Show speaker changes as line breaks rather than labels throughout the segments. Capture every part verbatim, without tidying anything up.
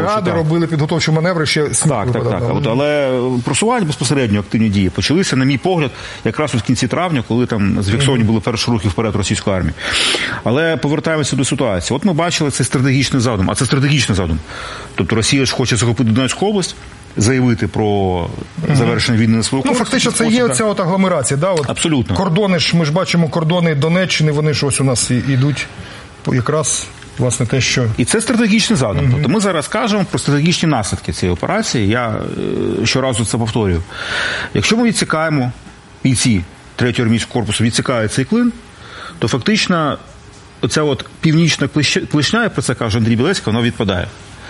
бригади
так.
робили підготовчі маневри ще з
Так, так, так. От, але просування безпосередньо, активні дії почалися, на мій погляд, якраз в кінці травня, коли там зафіксовані були перші рухи вперед російської армії. Але повертаємося до ситуації. От ми бачили цей стратегічний задум, а це стратегічний задум. Тобто Росія ж хоче захопити Донецьку область, заявити про завершення війни на свою користь.
Ну, фактично, це є оця от агломерація, да? От
абсолютно.
Кордони ж, ми ж бачимо кордони Донеччини, вони ж ось у нас і йдуть якраз, власне, те, що...
І це стратегічний задум. Mm-hmm. Тобто ми зараз кажемо про стратегічні наслідки цієї операції. Я е, щоразу це повторюю. Якщо ми відсікаємо, бійці третього армійського корпусу відсікають цей клин, то фактично оця от північна клешня, як про це каже Андрій Білецький, вона відпадає.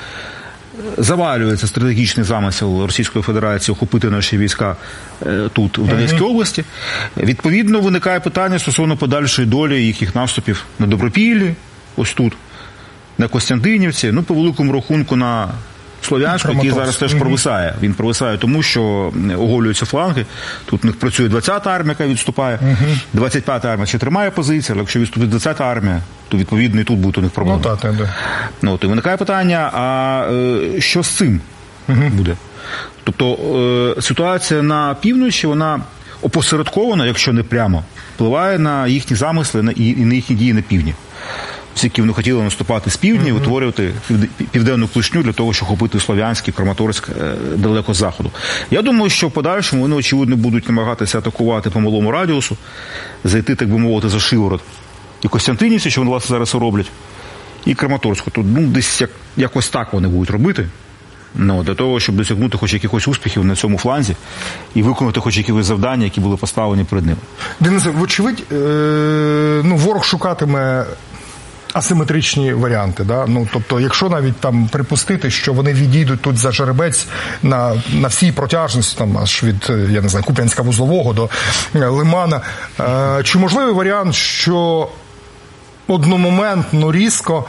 Завалюється стратегічний замисел Російської Федерації охопити наші війська е, тут, в Донецькій mm-hmm. області. Відповідно, виникає питання стосовно подальшої долі їхніх наступів на Добропіллі, ось тут, на Костянтинівці, ну, по великому рахунку на Слов'янську, який зараз теж провисає. Він провисає тому, що оголюються фланги. Тут у них працює двадцята армія, яка відступає. двадцять п'ята армія ще тримає позицію, але якщо відступить двадцята армія, то відповідно і тут будуть у них проблеми.
Ну, так, так.
Ну, от, і виникає питання, а е, що з цим угу. буде? Тобто е, ситуація на півночі, вона опосередковано, якщо не прямо, впливає на їхні замисли на, і, і на їхні дії на півдні. Всі вони хотіли наступати з півдня і утворювати південну клешню для того, щоб охопити Слов'янський, Краматорськ далеко з заходу. Я думаю, що в подальшому вони, очевидно, будуть намагатися атакувати по малому радіусу, зайти, так би мовити, за шиворот і Костянтинівці, що вони, власне, зараз роблять, і Краматорську. Тут, ну, десь як, якось так вони будуть робити, ну, для того, щоб досягнути хоч якихось успіхів на цьому фланзі і виконати хоч якісь завдання, які були поставлені перед ними.
Денисе, вочевидь, е- ну, ворог шукатиме асиметричні варіанти, да? Ну, тобто, якщо навіть там припустити, що вони відійдуть тут за жеребець на, на всій протяжності, там, аж від, я не знаю, Куп'янська-Вузлового до Лимана, е, чи можливий варіант, що одномоментно, різко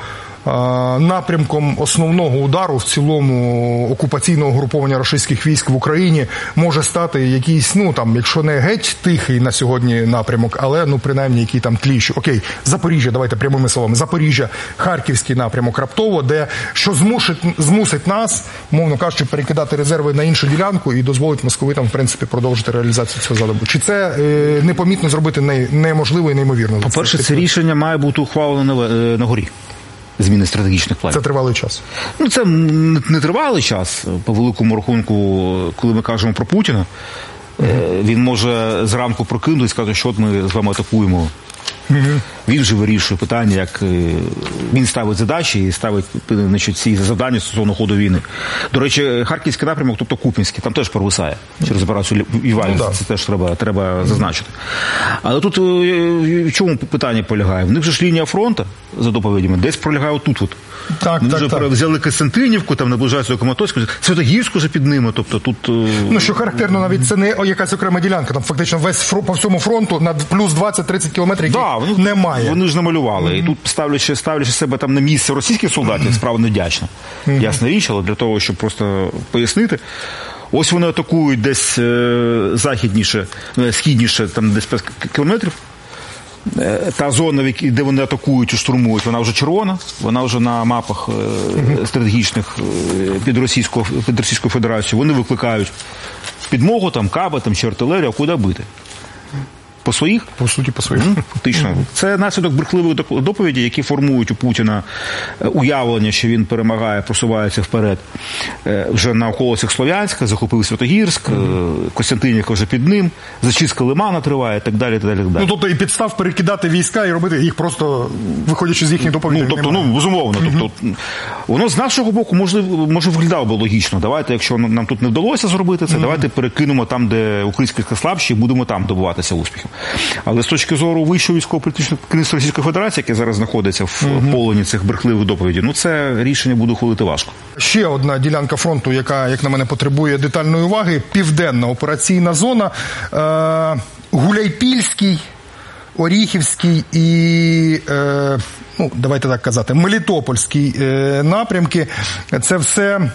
напрямком основного удару в цілому окупаційного угруповання російських військ в Україні може стати якийсь, ну там, якщо не геть тихий на сьогодні напрямок, але, ну, принаймні, який там тліщий. Окей, Запоріжжя, давайте прямими словами, Запоріжжя, Харківський напрямок раптово, де, що змусить, змусить нас, мовно кажучи, перекидати резерви на іншу ділянку і дозволить московитам, в принципі, продовжити реалізацію цього задуму. Чи це е, непомітно зробити не, неможливо і неймовірно?
По-перше, це рішення має бути ухвалено на, на горі. Зміни стратегічних планів.
Це тривалий час?
Ну, це не тривалий час. По великому рахунку, коли ми кажемо про Путіна, mm-hmm. він може зранку прокинути і сказати, що от ми з вами атакуємо. Mm-hmm. Він же вирішує питання, як він ставить задачі і ставить, значить, ці завдання стосовно ходу війни. До речі, Харківський напрямок, тобто Куп'янський, там теж провисає через операцію Іванівці, ну, да. Це теж треба, треба mm-hmm. зазначити. Але тут в чому питання полягає? В них же ж лінія фронту, за доповідями, десь пролягає отут. От.
Так,
Вони
так,
вже
так.
взяли Костянтинівку, там наближаються до Краматорського, Святогірську вже під ними, тобто тут...
Ну, що характерно, навіть це не якась окрема ділянка, там фактично весь фронт, по всьому фронту на плюс двадцять-тридцять кілометрів, яких
да, вони,
немає.
Вони ж намалювали. Mm-hmm. І тут, ставлячи, ставлячи себе там на місце російських солдатів, mm-hmm. справа невдячна. Mm-hmm. Ясна річ, але для того, щоб просто пояснити, ось вони атакують десь е, західніше, східніше, там десь п'ять кілометрів. Та зона, де вони атакують і штурмують, вона вже червона, вона вже на мапах е, стратегічних е, під, Російську, під Російською Федерацією. Вони викликають підмогу, там, каби, там, чи артилерію, а куди бити? По своїх?
По суті, по своїх.
Фактично. Mm-hmm. Це наслідок брехливих доповіді, які формують у Путіна уявлення, що він перемагає, просувається вперед. Вже на околицях Слов'янська, захопив Святогірськ, mm-hmm. Костянтинівка вже під ним, зачистка Лимана триває, і так далі, так далі, так далі.
Ну, тобто і підстав перекидати війська і робити їх просто, виходячи з їхніх доповідей.
Ну, тобто, ну, безумовно. Mm-hmm. Тобто, воно з нашого боку, можливо, може, виглядало би логічно. Давайте, якщо нам тут не вдалося зробити це, mm-hmm. давайте перекинемо там, де українські війська слабші, і будемо там добуватися успіхів. Але з точки зору вищого військово-політичного керівництва Російської Федерації, яке зараз знаходиться в mm-hmm. полоні цих брехливих доповідей, ну це рішення буде ухвалити важко.
Ще одна ділянка фронту, яка, як на мене, потребує детальної уваги – південна операційна зона. Е- Гуляйпільський, Оріхівський і, е- ну, давайте так казати, Мелітопольський е- напрямки. Це все,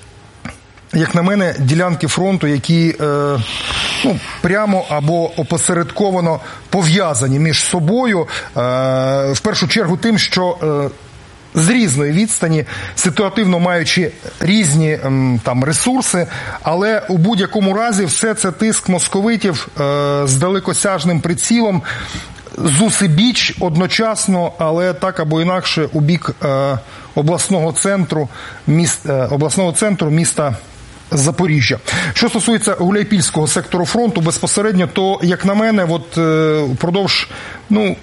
як на мене, ділянки фронту, які е, ну, прямо або опосередковано пов'язані між собою, е, в першу чергу тим, що е, з різної відстані, ситуативно маючи різні там ресурси, але у будь-якому разі все це тиск московитів е, з далекосяжним прицілом, зусибіч одночасно, але так або інакше у бік е, обласного центру, міст, е, обласного центру міста Запоріжжя. Що стосується Гуляйпільського сектору фронту безпосередньо, то, як на мене, от е, впродовж, ну,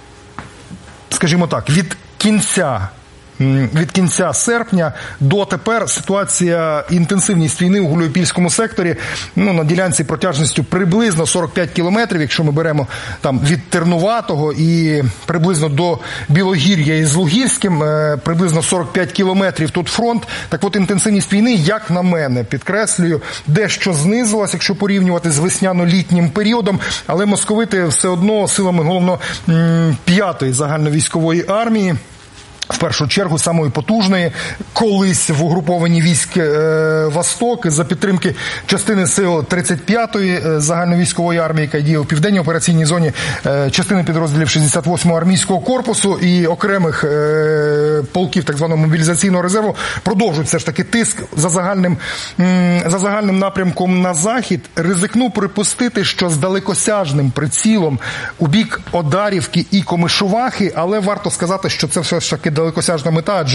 скажімо так, від кінця від кінця серпня до тепер ситуація, інтенсивність війни у Гуляйпільському секторі, ну, на ділянці протяжністю приблизно сорок п'ять кілометрів, якщо ми беремо там від Тернуватого і приблизно до Білогір'я із Лугівським, приблизно сорок п'ять кілометрів тут фронт. Так от, інтенсивність війни, як на мене, підкреслюю, дещо знизилась, якщо порівнювати з весняно-літнім періодом, але московити все одно силами головно п'ятої загальновійськової армії, в першу чергу, самої потужної, колись в угрупованні військ е, «Восток» за підтримки частини сил тридцять п'ятої загальновійськової армії, яка діє у південній операційній зоні, е, частини підрозділів шістдесят восьмого армійського корпусу і окремих е, полків так званого мобілізаційного резерву продовжують все ж таки тиск за загальним, м, за загальним напрямком на захід. Ризикну припустити, що з далекосяжним прицілом у бік Одарівки і Комишувахи, але варто сказати, що це все ж таки далекосяжна мета, адже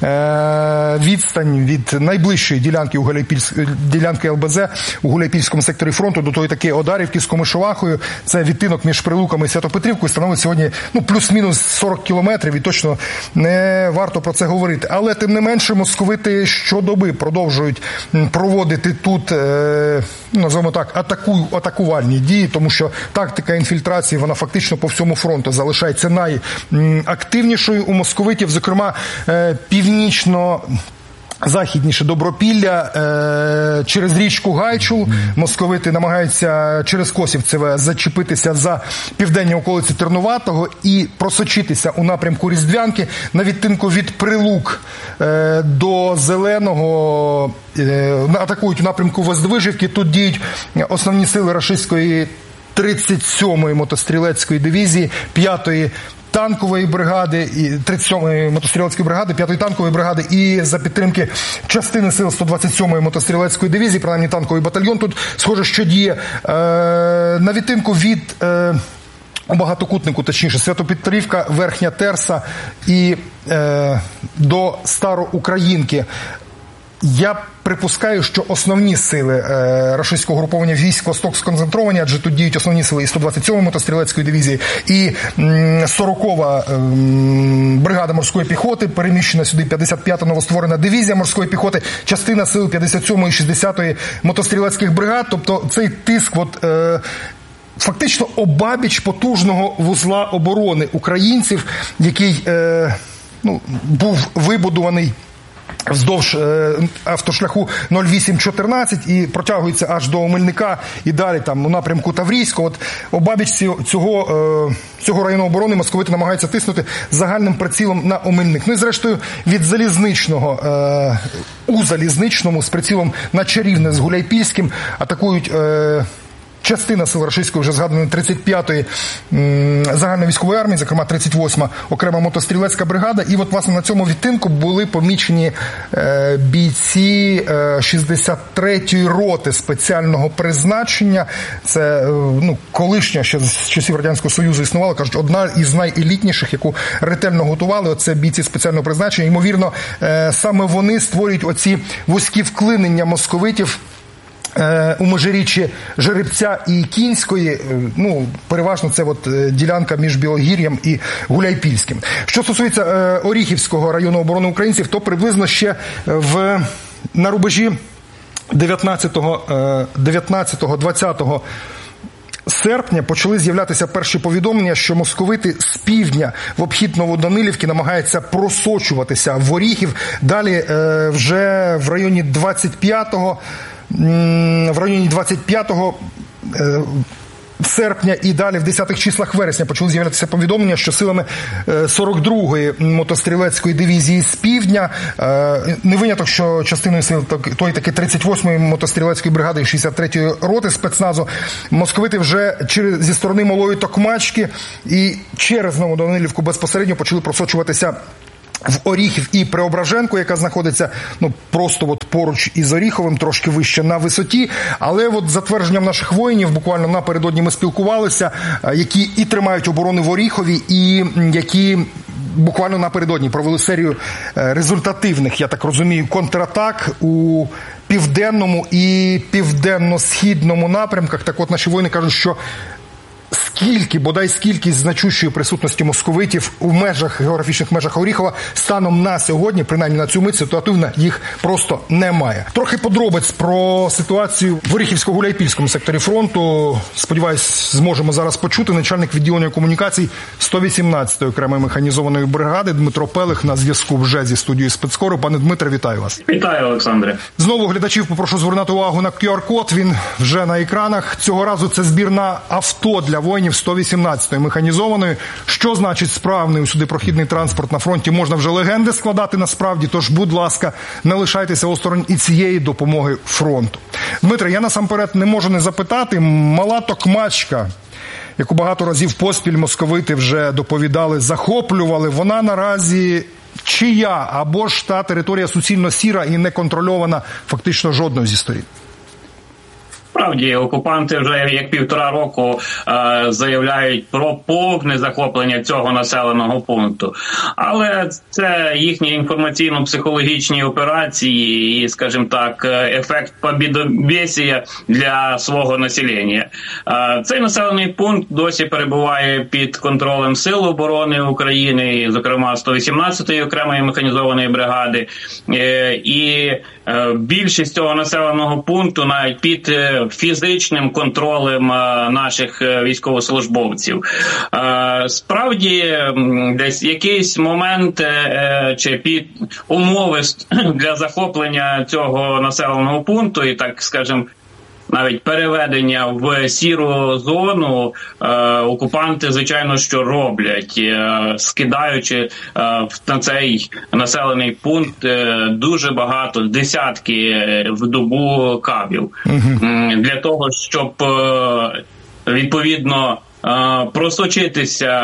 е, відстань від найближчої ділянки у Гуляйпільськ, ділянки ел бе зет у Гуляйпільському секторі фронту до тої таки Одарівки з Комишувахою, це відтинок між Прилуками і Святопетрівкою, становить сьогодні, ну, плюс-мінус сорок кілометрів, і точно не варто про це говорити. Але, тим не менше, московити щодоби продовжують проводити тут, е, називаємо так, атаку, атакувальні дії, тому що тактика інфільтрації, вона фактично по всьому фронту залишається найактивнішою у московитів. Зокрема, північно західніше Добропілля, е, через річку Гайчул московити намагаються через Косівцеве зачепитися за південні околиці Тернуватого і просочитися у напрямку Різдвянки на відтинку від Прилук е, до Зеленого, е, атакують у напрямку Воздвижівки. Тут діють основні сили рашистської тридцять сьомої мотострілецької дивізії, п'ятої танкової бригади, і тридцять сьомої мотострілецької бригади, п'ятої танкової бригади і за підтримки частини сил сто двадцять сьомої мотострілецької дивізії, принаймні танковий батальйон тут, схоже, що діє е, на відтинку від е, у багатокутнику, точніше, Святопетрівка, Верхня Терса і е, до Староукраїнки. Я припускаю, що основні сили е, рашистського груповання військ «Восток» сконцентровані, адже тут діють основні сили і сто двадцять сьомої мотострілецької дивізії, і м, сорокова м, бригада морської піхоти, переміщена сюди п'ятдесят п'ята новостворена дивізія морської піхоти, частина сил п'ятдесят сьомої і шістдесятої мотострілецьких бригад. Тобто цей тиск от, е, фактично обабіч потужного вузла оборони українців, який е, ну, був вибудований вздовж е, автошляху нуль вісім чотирнадцять і протягується аж до Омельника і далі там у напрямку Таврійського. От обабіч цього, е, цього району оборони московити намагаються тиснути загальним прицілом на Омельник. Ну і зрештою від Залізничного, е, у Залізничному з прицілом на Чарівне з Гуляйпільським атакують е, частина сил рашистської вже згаданої тридцять п'ятої загальновійськової армії, зокрема тридцять восьма окрема мотострілецька бригада. І от, власне, на цьому відтинку були помічені е, бійці е, шістдесят третьої роти спеціального призначення. Це, е, ну, колишня, ще з часів Радянського Союзу існувала, кажуть, одна із найелітніших, яку ретельно готували. Оце бійці спеціального призначення. Ймовірно, е, саме вони створюють оці вузькі вклинення московитів у межиріччі Жеребця і Кінської, ну, переважно це от ділянка між Білогір'ям і Гуляйпільським. Що стосується е, Оріхівського району оборони українців, то приблизно ще в, на рубежі дев'ятнадцятого, двадцятого серпня почали з'являтися перші повідомлення, що московити з півдня в обхід Новоданилівки намагаються просочуватися в Оріхів. Далі е, вже в районі двадцять п'ятого в районі двадцять п'ятого серпня і далі в десятих числах вересня почали з'являтися повідомлення, що силами сорок другої мотострілецької дивізії з півдня, не виняток, що частиною сил тої таки тридцять восьмої мотострілецької бригади і шістдесят третьої роти спецназу, московити вже через, зі сторони Малої Токмачки і через Новоданилівку безпосередньо почали просочуватися в Оріхів і Преображенку, яка знаходиться ну просто от поруч із Оріховим, трошки вище на висоті. Але от за твердженням наших воїнів, буквально напередодні ми спілкувалися, які і тримають оборони в Оріхові, і які буквально напередодні провели серію результативних, я так розумію, контратак у південному і південно-східному напрямках. Так от наші воїни кажуть, що скільки, бодай скільки значущої присутності московитів у межах, географічних межах Оріхова станом на сьогодні, принаймні на цю мить, ситуативно їх просто немає. Трохи подробиць про ситуацію в Оріхівсько-Гуляйпільському секторі фронту. Сподіваюсь, зможемо зараз почути. Начальник відділення комунікацій сто вісімнадцятої окремої механізованої бригади Дмитро Пелих на зв'язку вже зі студією спецкору. Пане Дмитре, вітаю вас.
Вітаю, Олександре.
Знову глядачів попрошу звернути увагу на кю ар-код. Він вже на екранах. Цього разу це збір на авто для воїнів сто вісімнадцятої механізованої. Що значить справний сюди прохідний транспорт на фронті? Можна вже легенди складати насправді, тож, будь ласка, не лишайтеся осторонь і цієї допомоги фронту. Дмитре, я насамперед не можу не запитати, мала токмачка, яку багато разів поспіль московити вже доповідали, захоплювали, вона наразі чия? Або ж та територія суцільно сіра і не контрольована фактично жодною зі сторін?
Справді, окупанти вже як півтора року е, заявляють про повне захоплення цього населеного пункту. Але це їхні інформаційно-психологічні операції і, скажімо так, ефект побєдобєсія для свого населення. Е, цей населений пункт досі перебуває під контролем Сил оборони України, зокрема сто вісімнадцятої окремої механізованої бригади. Е, і е, більшість цього населеного пункту навіть під фізичним контролем наших військовослужбовців. Справді, десь якийсь момент чи під умови для захоплення цього населеного пункту і, так скажемо, навіть переведення в сіру зону е, окупанти, звичайно, що роблять, е, скидаючи е, на цей населений пункт е, дуже багато, десятки в добу кабів. Угу. Для того, щоб е, відповідно просочитися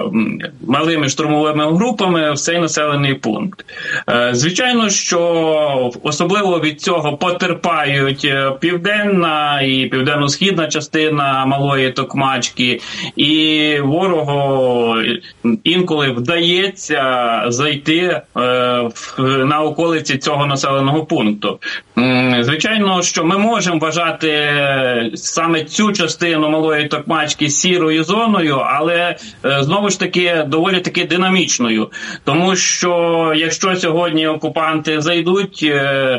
малими штурмовими групами в цей населений пункт. Звичайно, що особливо від цього потерпають південна і південно-східна частина малої токмачки, і ворогу інколи вдається зайти на околиці цього населеного пункту. Звичайно, що ми можемо вважати саме цю частину малої токмачки сірою зоною, але знову ж таки доволі таки динамічною. Тому що якщо сьогодні окупанти зайдуть,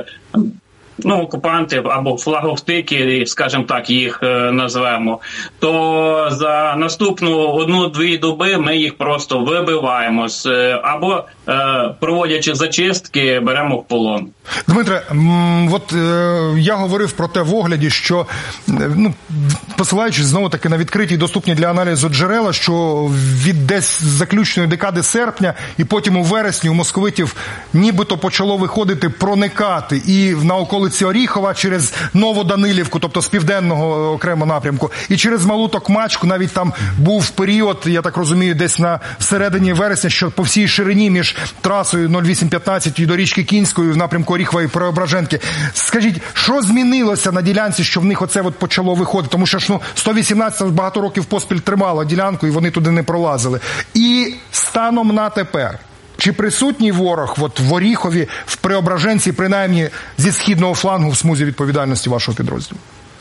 ну, окупанти або флаговтики, скажімо так, їх назвемо, то за наступну одну-дві доби ми їх просто вибиваємо, або, проводячи зачистки, беремо в полон.
Дмитре, от е, я говорив про те в огляді, що, ну, посилаючись знову-таки на відкриті і доступні для аналізу джерела, що від десь заключної декади серпня і потім у вересні у московитів нібито почало виходити, проникати і на околиці Оріхова через Новоданилівку, тобто з південного окремо напрямку, і через Малу Токмачку. Навіть там був період, я так розумію, десь на середині вересня, що по всій ширині між трасою нуль вісім п'ятнадцять і до річки Кінської в напрямку Оріхова і Преображенки. Скажіть, що змінилося на ділянці, що в них оце от почало виходити? Тому що ж, ну, сто вісімнадцята багато років поспіль тримала ділянку, і вони туди не пролазили. І станом на тепер, чи присутній ворог от в Оріхові, в Преображенці, принаймні зі східного флангу в смузі відповідальності вашого підрозділу?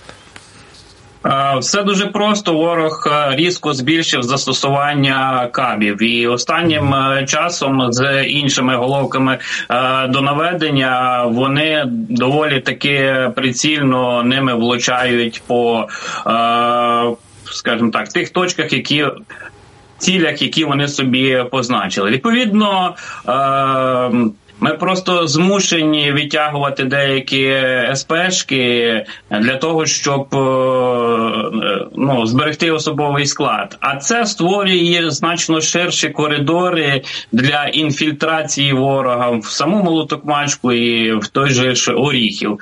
Все дуже просто. Ворог різко збільшив застосування кабів. І останнім часом з іншими головками до наведення вони доволі таки прицільно ними влучають по, скажімо так, тих точках, які цілях, які вони собі позначили. Відповідно, Ми просто змушені відтягувати деякі ес-пешки для того, щоб ну, зберегти особовий склад. А це створює значно ширші коридори для інфільтрації ворога в саму Малу-Токмачку і в той же ж Оріхів.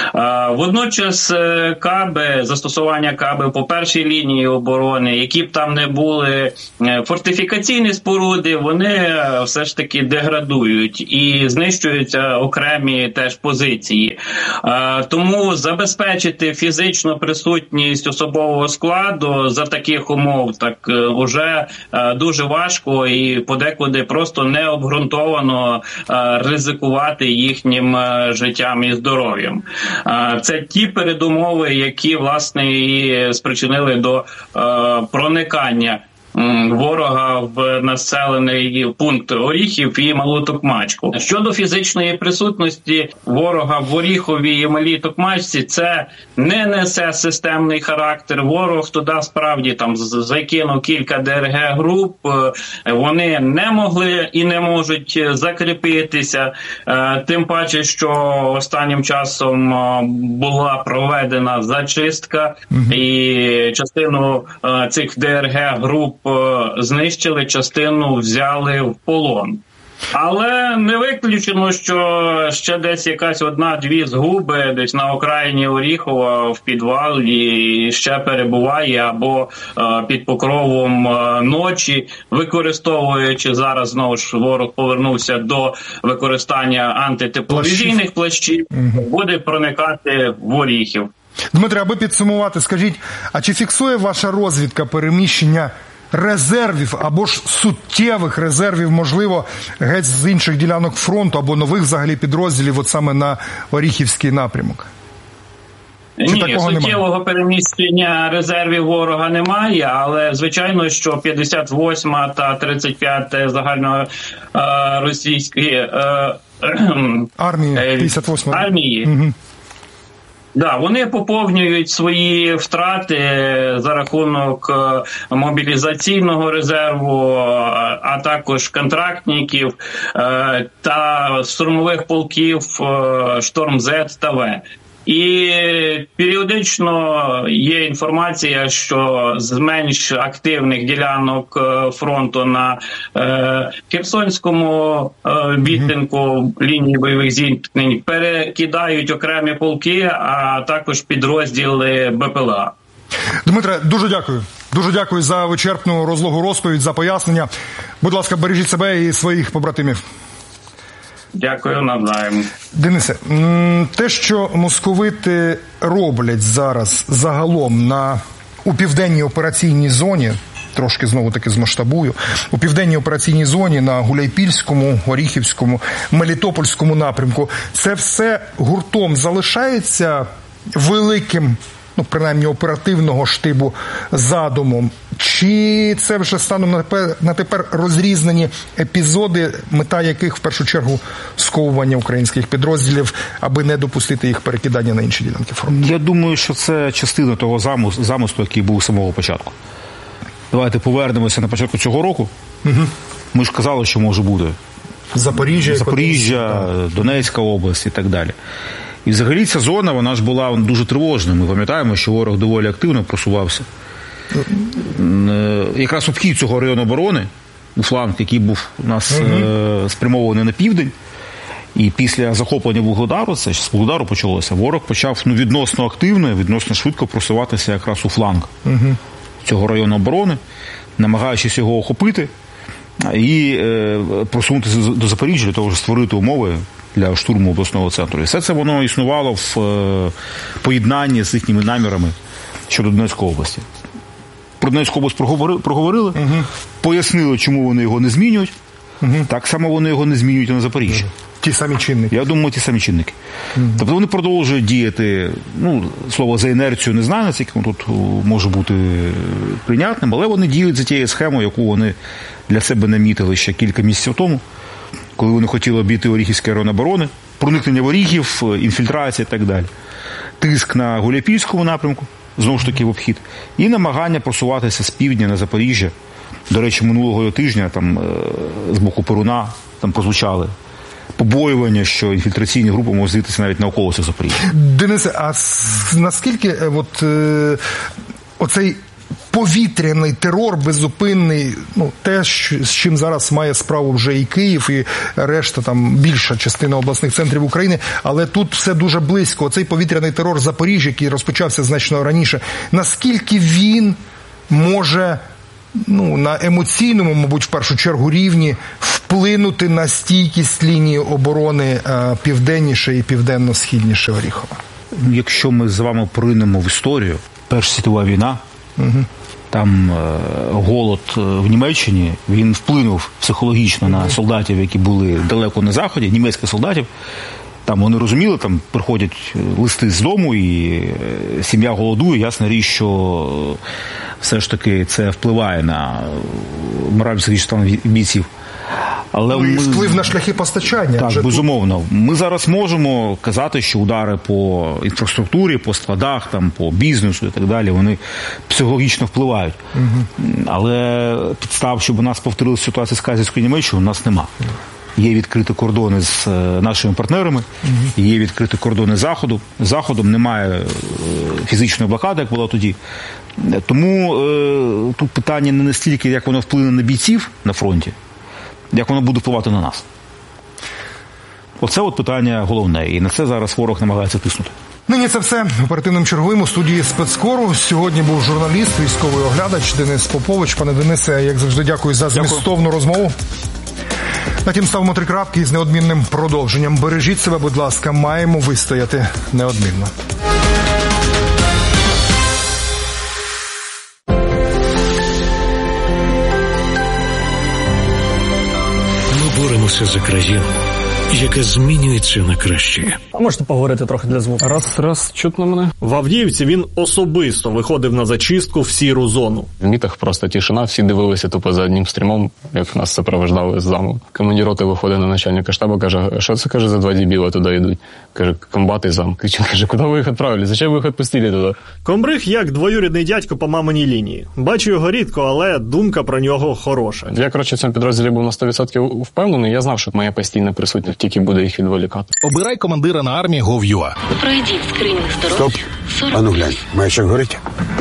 Водночас каби, застосування каби по першій лінії оборони, які б там не були фортифікаційні споруди, вони все ж таки деградують і знищуються окремі теж позиції. Тому забезпечити фізичну присутність особового складу за таких умов так уже дуже важко і подекуди просто необґрунтовано ризикувати їхнім життям і здоров'ям. Це ті передумови, які, власне, і спричинили до проникання ворога в населений пункт Оріхів і Малу Токмачку. Щодо фізичної присутності ворога в Оріхові і Малій Токмачці, це не несе системний характер. Ворог туди справді там закинув кілька де ер ге груп, вони не могли і не можуть закріпитися. Тим паче, що останнім часом була проведена зачистка, і частину цих де ер ге груп знищили, частину взяли в полон. Але не виключено, що ще десь якась одна-дві згуби десь на окраїні Оріхова в підвалі ще перебуває або е, під покровом е, ночі, використовуючи зараз, знову ж, ворог повернувся до використання антитепловізійних плащів, угу. буде проникати в Оріхів.
Дмитре, аби підсумувати, скажіть, а чи фіксує ваша розвідка переміщення резервів або ж суттєвих резервів, можливо, геть з інших ділянок фронту або нових взагалі підрозділів от саме на Оріхівський напрямок? Чи
Ні, суттєвого немає? Переміщення резервів ворога немає, але звичайно, що п'ятдесят восьма та тридцять п'ята загальноросійські е,
армії, п'ятдесят восьма
армії. Угу. Да, вони поповнюють свої втрати за рахунок мобілізаційного резерву, а також контрактників та штурмових полків «Шторм-Зет» та «В». І періодично є інформація, що з менш активних ділянок фронту на е, Херсонському е, відтинку лінії бойових зіткнень перекидають окремі полки, а також підрозділи Бе Пе Ел А.
Дмитре, дуже дякую. Дуже дякую за вичерпну розлогу розповідь, за пояснення. Будь ласка, бережіть себе і своїх побратимів.
Дякую, навзаєм.
Денисе, те, що московити роблять зараз загалом на, у південній операційній зоні, трошки знову-таки змасштабую, у південній операційній зоні на Гуляйпільському, Оріхівському, Мелітопольському напрямку, це все гуртом залишається великим, ну, принаймні оперативного штибу задумом? Чи це вже станом на тепер розрізнені епізоди, мета яких в першу чергу сковування українських підрозділів, аби не допустити їх перекидання на інші ділянки фронту?
Я думаю, що це частина того замислу, який був з самого початку. Давайте повернемося на початку цього року. Угу. Ми ж казали, що може бути
Запоріжжя,
Запоріжжя, Донецька область і так далі. І взагалі ця зона, вона ж була дуже тривожною. Ми пам'ятаємо, що ворог доволі активно просувався. Якраз обхід цього району оборони, у фланг, який був у нас угу. спрямований на південь, і після захоплення Вугледару, це з Вугледару почалося, ворог почав ну, відносно активно, відносно швидко просуватися якраз у фланг угу. цього району оборони, намагаючись його охопити і е, просунутися до Запоріжжя, для того, щоб створити умови для штурму обласного центру. І все це воно існувало в е, поєднанні з їхніми намірами щодо Донецької області. Про Донецьку область проговорили, проговорили угу. пояснили, чому вони його не змінюють. Угу. Так само вони його не змінюють і на Запоріжжі. Угу.
Ті самі чинники.
Я думаю, ті самі чинники. Угу. Тобто вони продовжують діяти, ну, слово за інерцію не знаю, наскільки тут може бути прийнятним, але вони діють за тією схемою, яку вони для себе намітили ще кілька місяців тому, коли вони хотіли обійти Оріхівський район оборони, проникнення в Оріхів, інфільтрація і так далі. Тиск на Гуляйпільському напрямку, знову ж таки в обхід, і намагання просуватися з півдня на Запоріжжя. До речі, минулого тижня там з боку Перуна там прозвучали побоювання, що інфільтраційні групи можуть з'явитися навіть на околицях Запоріжжя.
Денисе, а наскільки от, е, оцей повітряний терор безупинний, ну, те, з чим зараз має справу вже і Київ, і решта, там, більша частина обласних центрів України, але тут все дуже близько. Оцей повітряний терор Запоріжжя, який розпочався значно раніше, наскільки він може, ну, на емоційному, мабуть, в першу чергу рівні вплинути на стійкість лінії оборони е, південніше і південно-східніше Оріхова?
Якщо ми з вами поринемо в історію, Перша світова війна, угу. там е, голод в Німеччині, він вплинув психологічно на солдатів, які були далеко на Заході, німецьких солдатів. Там вони розуміли, там приходять листи з дому, і е, сім'я голодує, ясна річ, що все ж таки це впливає на морально-психічний стан бійців. Але
ну, і
ми...
вплив на шляхи постачання.
Так, безумовно. Тут... Ми зараз можемо казати, що удари по інфраструктурі, по складах, там, по бізнесу і так далі, вони психологічно впливають. Угу. Але підстав, щоб у нас повторилася ситуація з Казівською Німеччиною, у нас нема. Є відкриті кордони з нашими партнерами, угу. є відкриті кордони з Заходу. З Заходом немає фізичної блокади, як було тоді. Тому е, тут питання не настільки, як воно вплине на бійців на фронті, як воно буде впливати на нас. Оце от питання головне, і на це зараз ворог намагається тиснути.
Нині це все. Оперативним черговим у студії спецкору. Сьогодні був журналіст, військовий оглядач Денис Попович. Пане Денисе, як завжди, дякую за змістовну розмову. На тім ставимо три крапки із неодмінним продовженням. Бережіть себе, будь ласка, маємо вистояти неодмінно.
Боремося за країну, яка змінюється на краще.
А можете поговорити трохи для звуку? Раз, раз, чутно мене.
В Авдіївці він особисто виходив на зачистку в сіру зону.
В мітах просто тишина, всі дивилися тупо за одним стрімом, як нас супроводжали з заму. Командир роти виходить на начальника штабу, каже, що це, каже, за два дебіла туди йдуть? Каже, комбат і зам. Кричить, каже, куди ви їх відправили? Зачем ви їх відпустили туди?
Комбриг як двоюрідний дядько по маминій лінії. Бачу його рідко, але думка про нього хороша.
Я, коротше, в цьому підрозділі був на сто відсотків впевнений. Я знав, що моя постійна присутність тільки буде їх відволікати.
Обирай командира на армії гов точка ю а.
Пройдіть скринінг здоров'я.
Стоп. Ану глянь, маячок горить?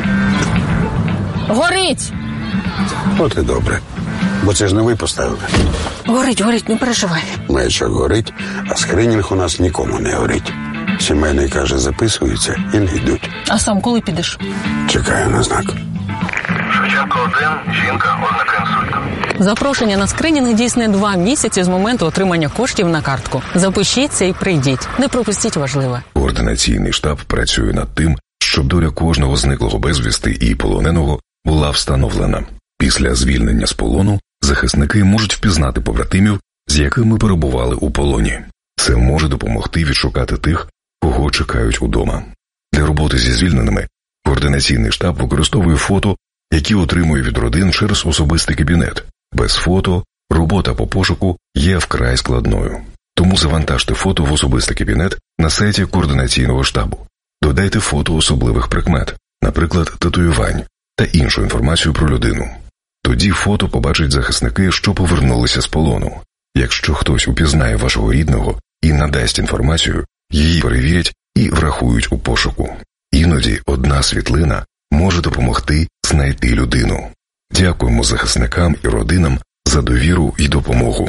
Горить!
От і добре. Бо це ж не ви поставили.
Горить, горить, не переживай.
Маячок горить, а скринінг у нас нікому не горить. Сімейний, каже, записуються і не йдуть.
А сам коли підеш?
Чекаю на знак.
Шевченко один, жінка, ознака інсульту.
Запрошення на скринінг дійсне два місяці з моменту отримання коштів на картку. Запишіться і прийдіть. Не пропустіть важливе.
Координаційний штаб працює над тим, щоб доля кожного зниклого безвісти і полоненого була встановлена. Після звільнення з полону захисники можуть впізнати побратимів, з якими перебували у полоні. Це може допомогти відшукати тих, кого чекають удома. Для роботи зі звільненими координаційний штаб використовує фото, які отримує від родин через особистий кабінет. Без фото робота по пошуку є вкрай складною. Тому завантажте фото в особистий кабінет на сайті координаційного штабу. Додайте фото особливих прикмет, наприклад, татуювань та іншу інформацію про людину. Тоді фото побачать захисники, що повернулися з полону. Якщо хтось упізнає вашого рідного і надасть інформацію, її перевірять і врахують у пошуку. Іноді одна світлина може допомогти знайти людину. Дякуємо захисникам і родинам за довіру і допомогу.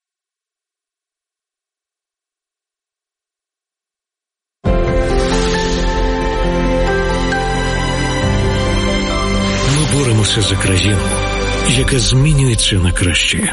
Ми боремося за країну, яка змінюється на краще.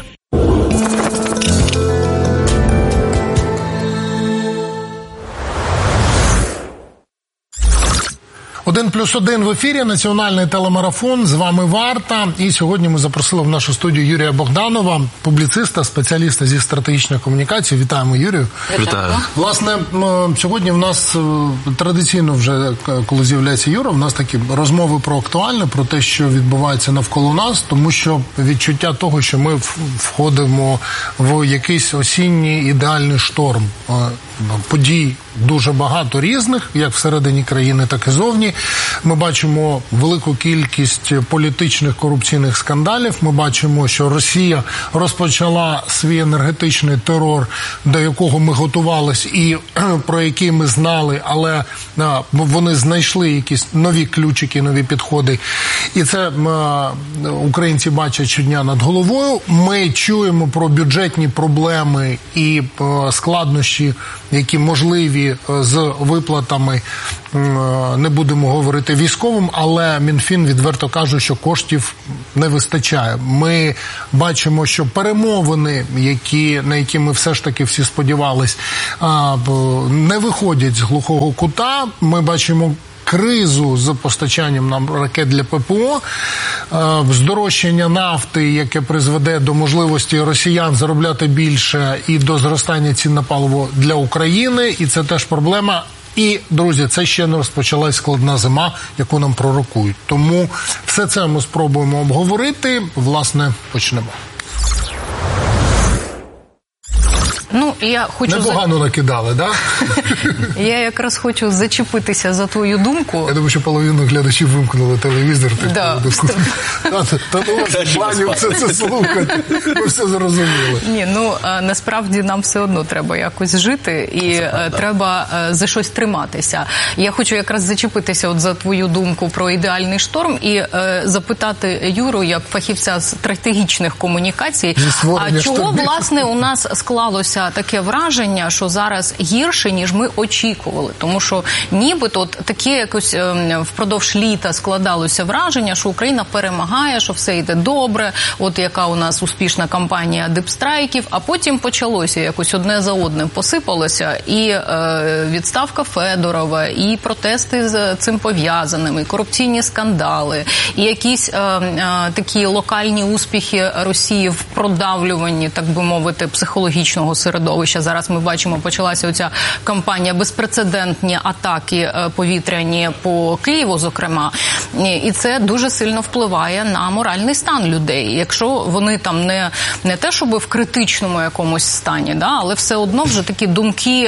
Один плюс один в ефірі, національний телемарафон, з вами Варта. І сьогодні ми запросили в нашу студію Юрія Богданова, публіциста, спеціаліста зі стратегічної комунікації. Вітаємо, Юрію.
Вітаю.
Власне, сьогодні в нас традиційно вже, коли з'являється Юра, в нас такі розмови про актуальне, про те, що відбувається навколо нас, тому що відчуття того, що ми входимо в якийсь осінній ідеальний шторм. подій дуже багато різних, як всередині країни, так і зовні. Ми бачимо велику кількість політичних корупційних скандалів. Ми бачимо, що Росія розпочала свій енергетичний терор, до якого ми готувалися і про який ми знали, але вони знайшли якісь нові ключики, нові підходи. І це українці бачать щодня над головою. Ми чуємо про бюджетні проблеми і складнощі, які можливі з виплатами, не будемо говорити військовим, але Мінфін відверто каже, що коштів не вистачає. Ми бачимо, що перемовини, які, на які ми все ж таки всі сподівались, не виходять з глухого кута. Ми бачимо кризу з постачанням нам ракет для ППО, здорожчання нафти, яке призведе до можливості росіян заробляти більше і до зростання цін на паливо для України, і це теж проблема. І, друзі, це ще не розпочалась складна зима, яку нам пророкують. Тому все це ми спробуємо обговорити. Власне, почнемо.
Ну, я хочу...
Непогано накидали, да?
Я якраз хочу зачепитися за твою думку.
Я думаю, що половину глядачів вимкнули телевізор.
Да.
Та ну вас планів це, це слухати. Ми все зрозуміли.
Ні, ну, насправді нам все одно треба якось жити і це, треба да. за щось триматися. Я хочу якраз зачепитися от за твою думку про ідеальний шторм і е, запитати Юру, як фахівця стратегічних комунікацій, а чого, власне, у нас склалося таке враження, що зараз гірше, ніж ми очікували. Тому що нібито таке якось е, впродовж літа складалося враження, що Україна перемагає, що все йде добре, от яка у нас успішна кампанія дипстрайків, а потім почалося якось одне за одним посипалося, і е, відставка Федорова, і протести з цим пов'язаними, і корупційні скандали, і якісь е, е, такі локальні успіхи Росії в продавлюванні, так би мовити, психологічного середовища. Зараз ми бачимо, почалася оця кампанія, безпрецедентні атаки повітряні по Києву, зокрема. І це дуже сильно впливає на моральний стан людей. Якщо вони там не, не те, щоб в критичному якомусь стані, да, але все одно вже такі думки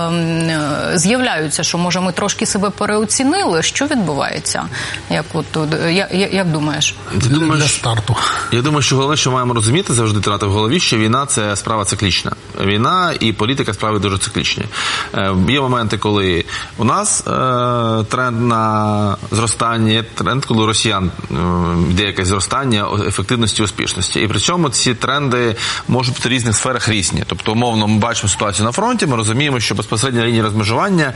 е, з'являються, що, може, ми трошки себе переоцінили. Що відбувається? Як, от, як, як думаєш?
Для, для старту.
Я думаю, що головне, що маємо розуміти, завжди тримати в голові, що війна – це справа циклічна. Війна і політика справи дуже циклічні. Є моменти, коли у нас е, тренд на зростання, є тренд, коли у росіян е, йде якесь зростання ефективності і успішності. І при цьому ці тренди можуть бути в різних сферах різні. Тобто, умовно, ми бачимо ситуацію на фронті, ми розуміємо, що безпосередня лінія розмежування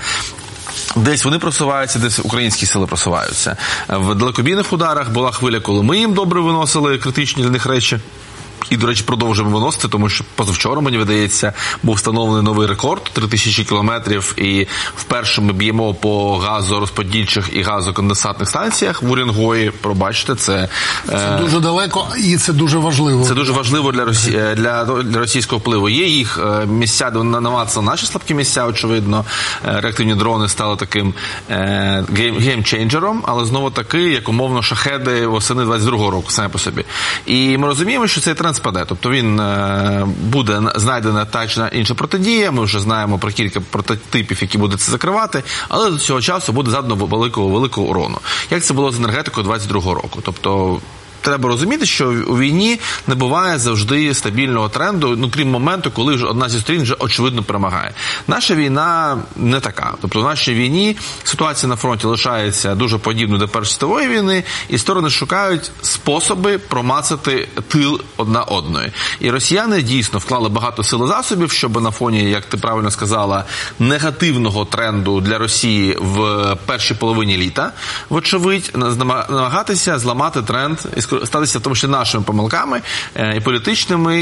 десь вони просуваються, десь українські сили просуваються. В далекобійних ударах була хвиля, коли ми їм добре виносили критичні для них речі. І, до речі, продовжуємо виносити, тому що позавчора, мені видається, був встановлений новий рекорд – три тисячі кілометрів, і вперше ми б'ємо по газорозподільчих і газоконденсатних станціях в Уренгої. Пробачте, це...
Це е... дуже далеко, і це дуже важливо.
Це дуже важливо для, Росі... для, для російського впливу. Є їх місця, де намагаються наші слабкі місця, очевидно. Реактивні дрони стали таким е... геймчейнджером, але знову таки, як умовно, шахеди восени двадцять другого року, саме по собі. І ми розуміємо, що цей тренд спаде. Тобто він е, буде знайдена та чи інша протидія, ми вже знаємо про кілька прототипів, які будуть це закривати, але до цього часу буде задано великого, великого урону. Як це було з енергетикою двадцять другого року? Тобто треба розуміти, що у війні не буває завжди стабільного тренду, ну, крім моменту, коли вже одна зі сторін вже очевидно перемагає. Наша війна не така. Тобто в нашій війні ситуація на фронті лишається дуже подібною до Першої світової війни, і сторони шукають способи промацати тил одна одної. І росіяни дійсно вклали багато сил і засобів, щоб на фоні, як ти правильно сказала, негативного тренду для Росії в першій половині літа, вочевидь, намагатися зламати тренд і статися в тому числі нашими помилками, і політичними,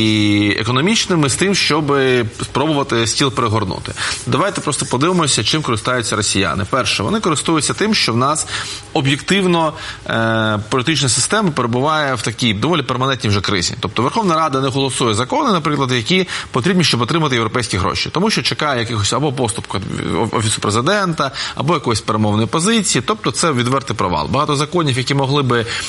і економічними, з тим, щоб спробувати стіл перегорнути. Давайте просто подивимося, чим користуються росіяни. Перше, вони користуються тим, що в нас об'єктивно е, політична система перебуває в такій доволі перманентній вже кризі. Тобто Верховна Рада не голосує закони, наприклад, які потрібні, щоб отримати європейські гроші. Тому що чекає якихось або поступку Офісу Президента, або якоїсь перемовної позиції. Тобто це відвертий провал. Багато законів, які могли би не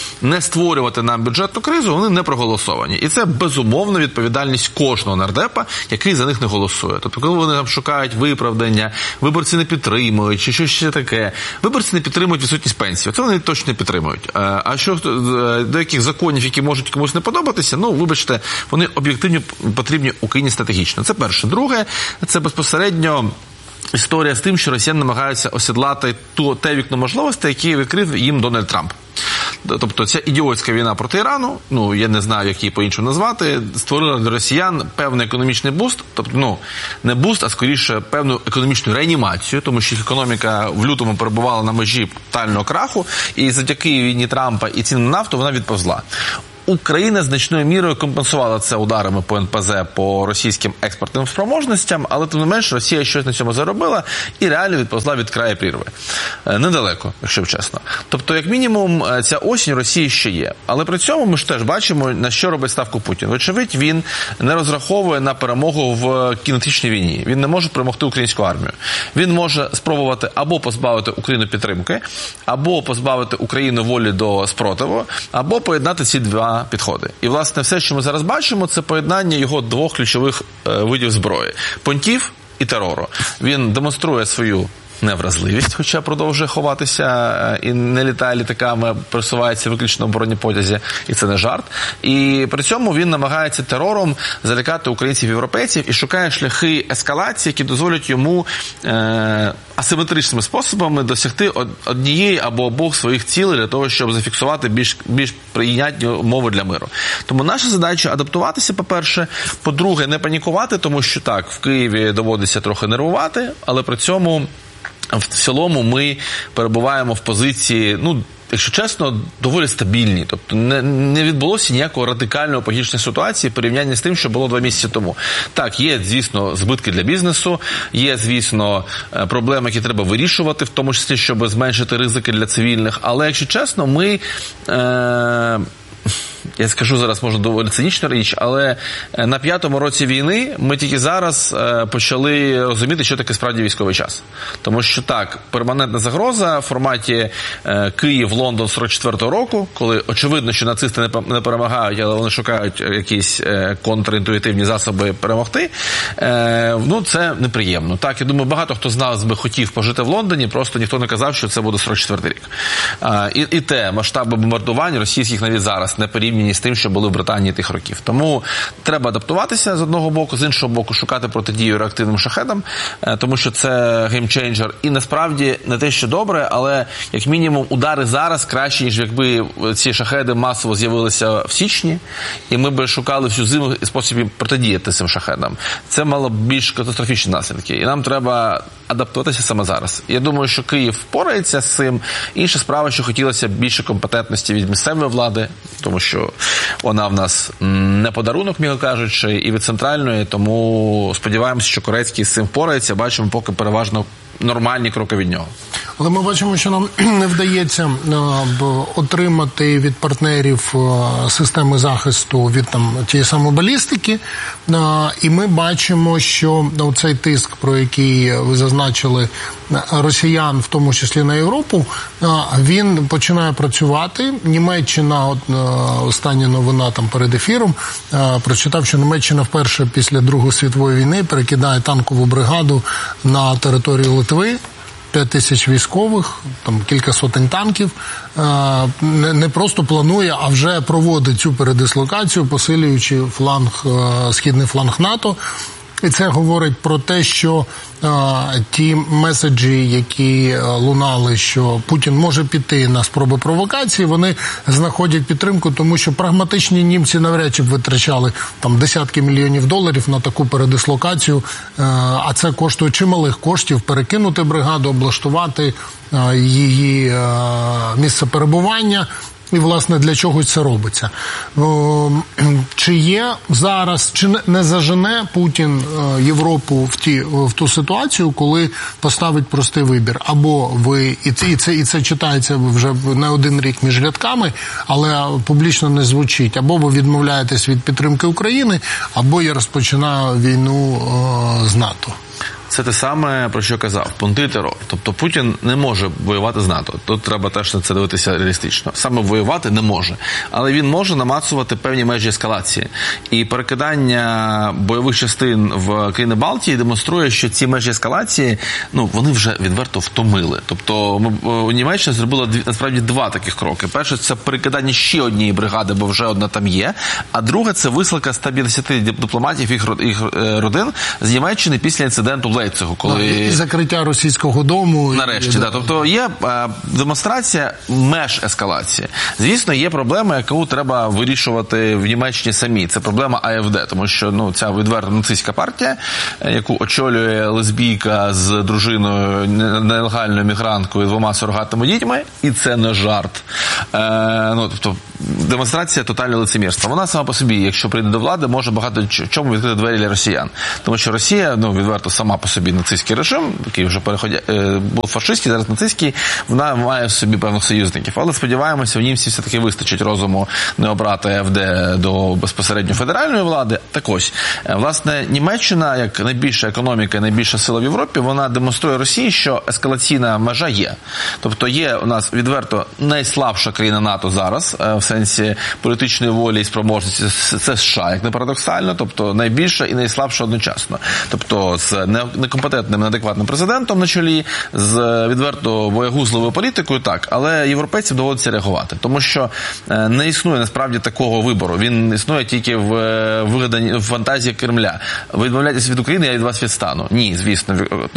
створювати нам бюджетну кризу, вони не проголосовані. І це безумовно відповідальність кожного нардепа, який за них не голосує. Тобто, коли вони там шукають виправдання, виборці не підтримують, чи щось ще таке. Виборці не підтримують відсутність пенсії. Це вони точно не підтримують. А що до яких законів, які можуть комусь не подобатися, ну, вибачте, вони об'єктивно потрібні Україні стратегічно. Це перше. Друге, це безпосередньо історія з тим, що росіяни намагаються осідлати ту, те вікно можливостей, яке відкрив їм Дональд Трамп. Тобто ця ідіотська війна проти Ірану, ну, я не знаю, як її по-іншому назвати, створила для росіян певний економічний буст, тобто, ну, не буст, а скоріше певну економічну реанімацію, тому що економіка в лютому перебувала на межі тотального краху, і завдяки війні Трампа і цін на нафту вона відповзла. Україна значною мірою компенсувала це ударами по ен пе зе, по російським експортним спроможностям, але тим не менш Росія щось на цьому заробила і реально відповзла від краю прірви. Недалеко, якщо чесно. Тобто, як мінімум, ця осінь Росії ще є. Але при цьому ми ж теж бачимо, на що робить ставку Путін. Вочевидь, він не розраховує на перемогу в кінетичній війні. Він не може перемогти українську армію. Він може спробувати або позбавити Україну підтримки, або позбавити Україну волі до спротиву, або поєднати ці два підходи. І, власне, все, що ми зараз бачимо, це поєднання його двох ключових е, видів зброї – понтів і терору. Він демонструє свою невразливість, хоча продовжує ховатися і не літає літаками, а пересувається виключно в бронепотязі, і це не жарт. І при цьому він намагається терором залякати українців і європейців і шукає шляхи ескалації, які дозволять йому е- асиметричними способами досягти однієї або обох своїх цілей для того, щоб зафіксувати більш, більш прийнятні умови для миру. Тому наша задача – адаптуватися, по-перше, по-друге, не панікувати, тому що так, в Києві доводиться трохи нервувати, але при цьому в цілому ми перебуваємо в позиції, ну, якщо чесно, доволі стабільні. Тобто не, не відбулося ніякого радикального погіршення ситуації в порівнянні з тим, що було два місяці тому. Так, є, звісно, збитки для бізнесу, є, звісно, проблеми, які треба вирішувати, в тому числі, щоб зменшити ризики для цивільних. Але, якщо чесно, ми... Е- Я скажу зараз, може, доволі цинічна річ, але на п'ятому році війни ми тільки зараз почали розуміти, що таке справді військовий час. Тому що так, перманентна загроза в форматі Київ-Лондон сорок четвертого року, коли очевидно, що нацисти не перемагають, але вони шукають якісь контрінтуїтивні засоби перемогти, ну, це неприємно. Так, я думаю, багато хто з нас би хотів пожити в Лондоні, просто ніхто не казав, що це буде сорок четвертий рік. І, і те, масштаби бомбардувань російських навіть зараз не порівняні з тим, що були в Британії тих років. Тому треба адаптуватися з одного боку, з іншого боку шукати протидію реактивним шахедам, тому що це геймчейнджер. І насправді не те, що добре, але як мінімум удари зараз краще, ніж якби ці шахеди масово з'явилися в січні, і ми б шукали всю зиму способів протидіяти цим шахедам. Це мало б більш катастрофічні наслідки. І нам треба адаптуватися саме зараз. Я думаю, що Київ впорається з цим. Інша справа, що хотілося більше компетентності від місцевої влади, тому що вона в нас не подарунок, м'яко кажучи, і від центральної, тому сподіваємося, що Корецький з цим впорається, бачимо поки переважно нормальні кроки від нього.
Але ми бачимо, що нам не вдається отримати від партнерів системи захисту від там тієї самої балістики, і ми бачимо, що цей тиск, про який ви зазначили, росіян, в тому числі на Європу, він починає працювати. Німеччина, от остання новина там перед ефіром, прочитав, що Німеччина вперше після Другої світової війни перекидає танкову бригаду на територію Литви. П'ять тисяч військових, там кілька сотень танків, не просто планує, а вже проводить цю передислокацію, посилюючи фланг, східний фланг НАТО. І це говорить про те, що а, ті меседжі, які лунали, що Путін може піти на спроби провокації, вони знаходять підтримку, тому що прагматичні німці навряд чи б витрачали там десятки мільйонів доларів на таку передислокацію, а, а це коштує чималих коштів перекинути бригаду, облаштувати а, її а, місце перебування. І, власне, для чогось це робиться. Чи є зараз, чи не зажене Путін Європу в, ті, в ту ситуацію, коли поставить простий вибір? Або ви, і це, і це, і це читається вже не один рік між рядками, але публічно не звучить, або ви відмовляєтесь від підтримки України, або я розпочинаю війну з НАТО.
це те саме, про що казав, понти терор. Тобто Путін не може воювати з НАТО. Тут треба теж на це дивитися реалістично. Саме воювати не може. Але він може намацувати певні межі ескалації. І перекидання бойових частин в країни Балтії демонструє, що ці межі ескалації, ну, вони вже відверто втомили. Тобто Німеччина зробила насправді два таких кроки. Перше, це перекидання ще однієї бригади, бо вже одна там є. А друге, це висилка ста п'ятдесят дипломатів їх, їх родин з Німеччини після інциденту в Лейпцигу, коли...
І закриття російського дому.
Нарешті,
і...
да. Тобто є е, демонстрація меж ескалації. Звісно, є проблема, яку треба вирішувати в Німеччині самі. Це проблема А Ф Д, тому що ну, ця відверта нацистська партія, яку очолює лесбійка з дружиною, нелегальною мігранткою, двома сурогатними дітьми, і це не жарт. Е, ну, тобто, демонстрація тотального лицемірства. Вона сама по собі, якщо прийде до влади, може багато чому відкрити двері для росіян. Тому що Росія, ну, відверто сама по собі нацистський режим, який вже переходя, е, був фашистський, зараз нацистський, вона має в собі певних союзників. Але сподіваємося, в німці все-таки вистачить розуму не обрати А Ф Д до безпосередньо федеральної влади. Так ось, власне, Німеччина, як найбільша економіка і найбільша сила в Європі, вона демонструє Росії, що ескалаційна межа є. Тобто є у нас відверто найслабша країна НАТО зараз, в сенсі політичної волі і спроможності, це США, як не парадоксально, тобто найбільша і найслабша одночасно. Тобто з некомпетентним, неадекватним президентом на чолі, з відверто боягузливою політикою, так, але європейцям доводиться реагувати, тому що не існує насправді такого вибору. Він існує тільки в вигаданні, в фантазії Кремля. Ви відмовляєтеся від України, я від вас відстану. Ні, звісно,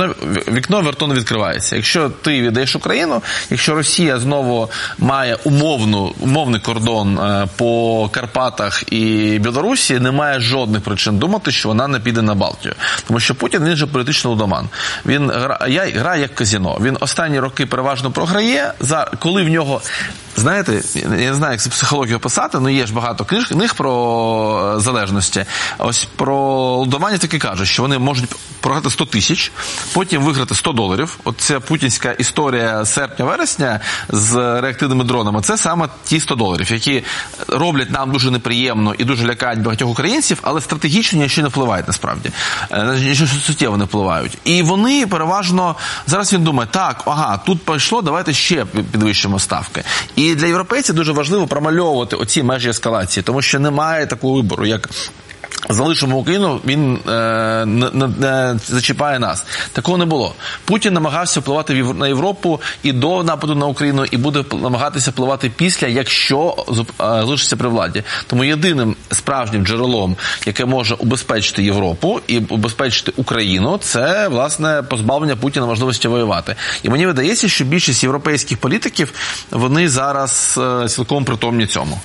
вікно верту не відкривається. Якщо ти віддаєш Україну, якщо Росія знову має умовну, умовний кордон по Карпатах і Білорусі, немає жодних причин думати, що вона не піде на Балтію. Тому що Путін, він же політичний лудоман. Він грає, грає як казино. Він останні роки переважно програє, за, коли в нього... Знаєте, я не знаю, як це психологію описати, але є ж багато книг, книг про залежності. Ось про лудоманів таки кажуть, що вони можуть програти сто тисяч, потім виграти сто доларів. От ця путінська історія серпня-вересня з реактивними дронами, це саме ті сто доларів, які роблять нам дуже неприємно і дуже лякають багатьох українців, але стратегічно ні на що не впливають насправді. Нічого суттєво не впливають. І вони переважно, зараз він думає, так, ага, тут пішло, давайте ще підвищимо ставки. І для європейців дуже важливо промальовувати оці межі ескалації, тому що немає такого вибору, як залишимо Україну, він е, не, не, не зачіпає нас. Такого не було. Путін намагався впливати на Європу і до нападу на Україну, і буде намагатися впливати після, якщо залишиться при владі. Тому єдиним справжнім джерелом, яке може убезпечити Європу і убезпечити Україну, це, власне, позбавлення Путіна можливості воювати. І мені видається, що більшість європейських політиків, вони зараз е, цілком притомні цьому.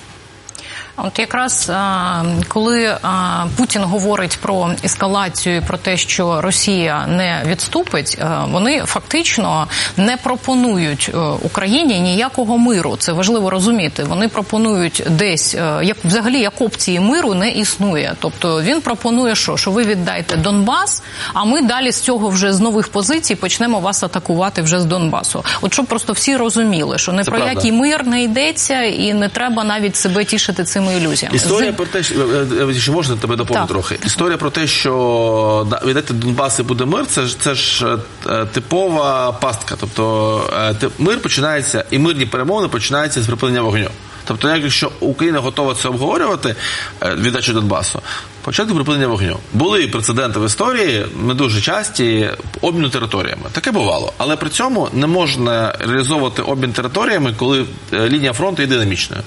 От якраз коли Путін говорить про ескалацію, про те, що Росія не відступить, вони фактично не пропонують Україні ніякого миру. Це важливо розуміти. Вони пропонують десь, як взагалі як опції миру не існує. Тобто він пропонує що? Що ви віддайте Донбас, а ми далі з цього вже з нових позицій почнемо вас атакувати вже з Донбасу. От щоб просто всі розуміли, що не Це про правда. Який мир не йдеться і не треба навіть себе тішити цими ілюзіями.
Історія З... про те, що, що можна тебе доповнити трохи. Історія про те, що віддати Донбас і буде мир, це ж, це ж типова пастка. Тобто мир починається, і мирні перемовини починаються з припинення вогню. Тобто, якщо Україна готова це обговорювати, віддачу Донбасу, почати припинення вогню. Були прецеденти в історії, не дуже часті, обміну територіями. Таке бувало. Але при цьому не можна реалізовувати обмін територіями, коли лінія фронту є динамічною.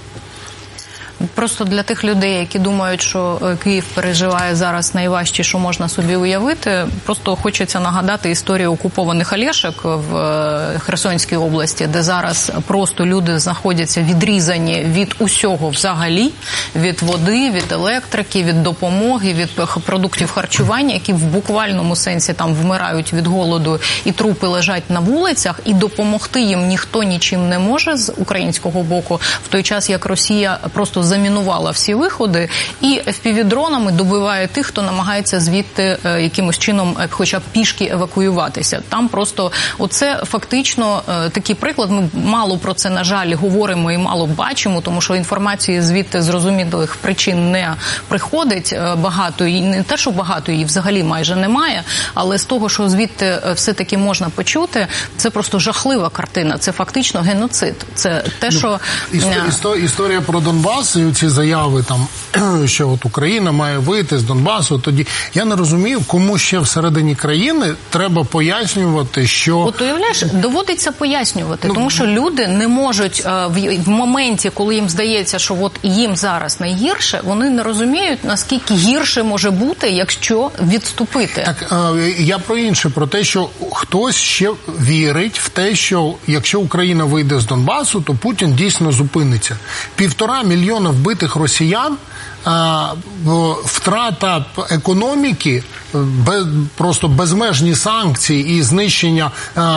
Просто для тих людей, які думають, що Київ переживає зараз найважче, що можна собі уявити, просто хочеться нагадати історію окупованих Олешек в Херсонській області, де зараз просто люди знаходяться відрізані від усього взагалі, від води, від електрики, від допомоги, від продуктів харчування, які в буквальному сенсі там вмирають від голоду і трупи лежать на вулицях, і допомогти їм ніхто нічим не може з українського боку, в той час як Росія просто замінює замінувала всі виходи і еф пі ві-дронами добиває тих, хто намагається звідти якимось чином хоча б пішки евакуюватися. Там просто оце фактично такий приклад. Ми мало про це, на жаль, говоримо і мало бачимо, тому що інформації звідти з зрозумілих причин не приходить багато, і не те, що багато, її взагалі майже немає, але з того, що звідти все-таки можна почути, це просто жахлива картина, це фактично геноцид. Це те, що...
Історія, історія про Донбас і ці заяви, там, що от Україна має вийти з Донбасу, тоді я не розумію, кому ще всередині країни треба пояснювати, що...
От уявляєш, доводиться пояснювати, ну, тому що люди не можуть в, в моменті, коли їм здається, що от їм зараз найгірше, вони не розуміють, наскільки гірше може бути, якщо відступити.
Так, я про інше, про те, що хтось ще вірить в те, що якщо Україна вийде з Донбасу, то Путін дійсно зупиниться. Півтора мільйона вбитих росіян, втрата економіки, без, просто безмежні санкції і знищення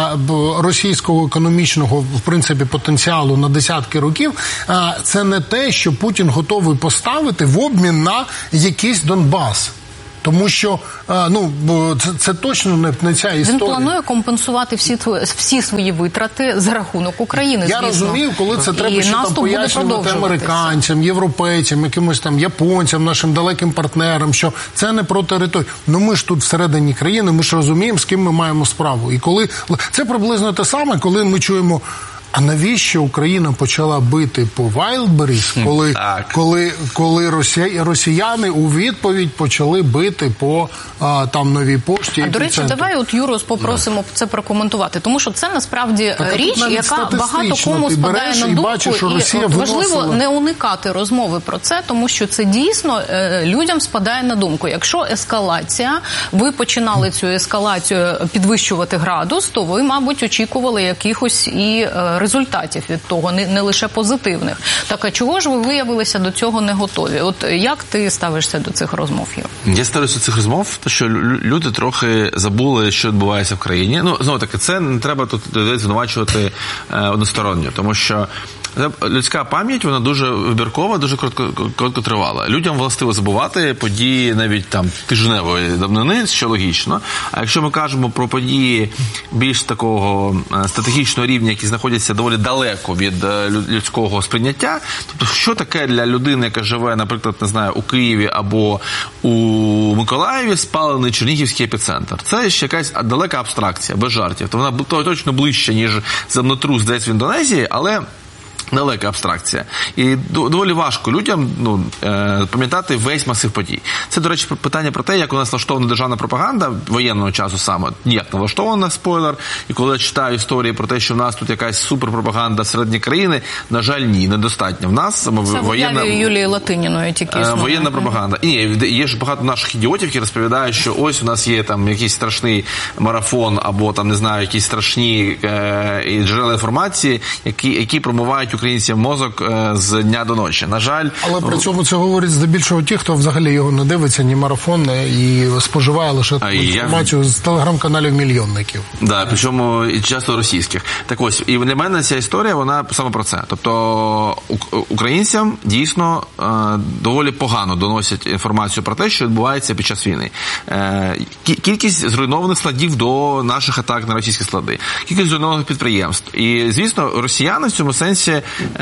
російського економічного, в принципі, потенціалу на десятки років, це не те, що Путін готовий поставити в обмін на якийсь Донбас. Тому що, ну, це, це точно не, не ця історія.
Він планує компенсувати всі, всі свої витрати за рахунок України,
Я
звісно.
розумію, коли це треба
і
ще там пояснювати американцям, європейцям, якимось там японцям, нашим далеким партнерам, що це не про територію. Ну ми ж тут всередині країни, ми ж розуміємо, з ким ми маємо справу. І коли це приблизно те саме, коли ми чуємо: а навіщо Україна почала бити по Wildberries, коли, коли, коли росія, росіяни у відповідь почали бити по а, там Новій пошті?
А, до речі, давай от Юру попросимо це прокоментувати, тому що це насправді так, річ, яка багато кому спадає на думку,
бачиш, що Росія
і от,
виносила...
важливо не уникати розмови про це, тому що це дійсно е, людям спадає на думку. Якщо ескалація, ви починали цю ескалацію підвищувати градус, то ви, мабуть, очікували якихось і е, результатів від того, не, не лише позитивних. Так, а чого ж ви виявилися до цього не готові? От як ти ставишся до цих розмов, Юр?
Я ставлюся до цих розмов, то що люди трохи забули, що відбувається в країні. Ну, знову таки, це не треба тут звинувачувати е, односторонньо, тому що людська пам'ять, вона дуже вибіркова, дуже коротко, короткотривала. Людям властиво забувати події навіть там тижневої давнини, що логічно. А якщо ми кажемо про події більш такого стратегічного рівня, які знаходяться доволі далеко від людського сприйняття, тобто що таке для людини, яка живе, наприклад, не знаю, у Києві або у Миколаєві, спалений Чернігівський епіцентр? Це ще якась далека абстракція, без жартів. То вона точно ближче, ніж землетрус десь в Індонезії, але далека абстракція. І доволі важко людям ну, пам'ятати весь масив подій. Це, до речі, питання про те, як у нас влаштована державна пропаганда воєнного часу саме. Ніяк не влаштована, спойлер. І коли я читаю історії про те, що в нас тут якась суперпропаганда всередині країни, на жаль, ні, недостатньо. В нас саме
це
воєнна...
Це в Юлії Латиніної тільки існує.
Воєнна пропаганда. І ні, є ж багато наших ідіотів, які розповідають, що ось у нас є там якийсь страшний марафон або там, не знаю, якісь страшні е, джерела інформації, які, які промивають українцям мозок е, з дня до ночі. На жаль...
Але при цьому це говорять здебільшого ті, хто взагалі його не дивиться, ні марафон, і споживає лише а інформацію я... з телеграм-каналів мільйонників.
Так, да, причому і часто російських. Так ось, і для мене ця історія, вона саме про це. Тобто українцям дійсно е, доволі погано доносять інформацію про те, що відбувається під час війни. Е, кількість зруйнованих складів до наших атак на російські склади, кількість зруйнованих підприємств. І, звісно, росіяни в цьому сенсі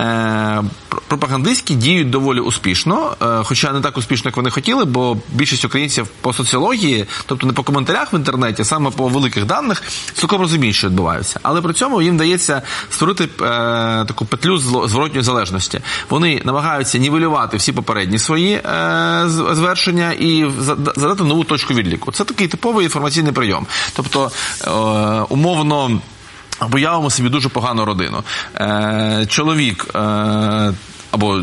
е, пропагандистські діють доволі успішно, е, хоча не так успішно, як вони хотіли, бо більшість українців по соціології, тобто не по коментарях в інтернеті, а саме по великих даних, цілком розуміють, що відбувається. Але при цьому їм вдається створити е, таку петлю зворотньої залежності. Вони намагаються нівелювати всі попередні свої е, звершення і задати нову точку відліку. Це такий типовий інформаційний прийом. Тобто, е, умовно, уявимо собі дуже погану родину. Е, чоловік е, або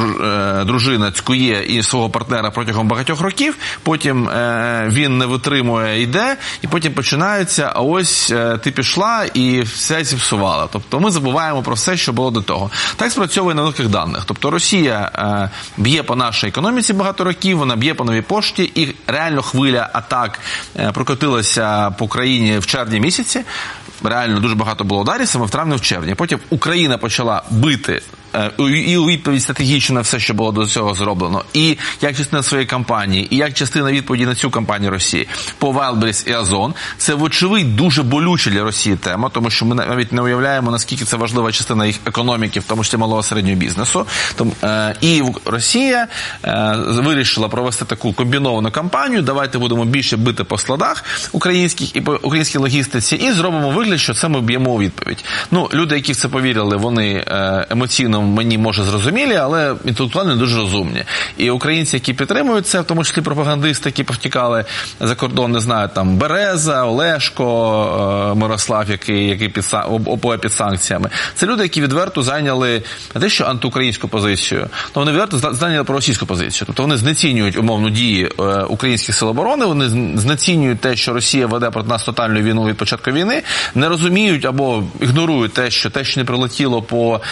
дружина цькує і свого партнера протягом багатьох років, потім е, він не витримує, йде, і потім починається, а ось е, ти пішла і все зіпсувала. Тобто ми забуваємо про все, що було до того. Так спрацьовує на великих даних. Тобто Росія е, б'є по нашій економіці багато років, вона б'є по Новій пошті, і реально хвиля атак е, прокотилася по країні в червні місяці. Реально дуже багато було ударів саме в травні, в червні. Потім Україна почала бити і у відповідь стратегічно на все, що було до цього зроблено, і як частина своєї кампанії, і як частина відповіді на цю кампанію Росії по Wildberries і Озон, це, вочевидь, дуже болюча для Росії тема, тому що ми навіть не уявляємо, наскільки це важлива частина їх економіки, в тому числі малого середнього бізнесу. Тому, е, і Росія е, вирішила провести таку комбіновану кампанію, давайте будемо більше бити по складах українських і по українській логістиці, і зробимо вигляд, що це ми б'ємо у відповідь. Ну, люди, які в це повірили, вони е, емоційно мені, може, зрозумілі, але інтелектуально дуже розумні. І українці, які підтримують це, в тому числі пропагандисти, які повтікали за кордон, не знаю, там, Береза, Олешко, е, Мирослав, який, який під, обоє під санкціями. Це люди, які відверто зайняли не те, що антиукраїнську позицію, але вони відверто зайняли проросійську позицію. Тобто вони знецінюють, умовно, дії е, українських сил оборони, вони знецінюють те, що Росія веде проти нас тотальну війну від початку війни, не розуміють або ігнорують те, що те, що не прилетіло по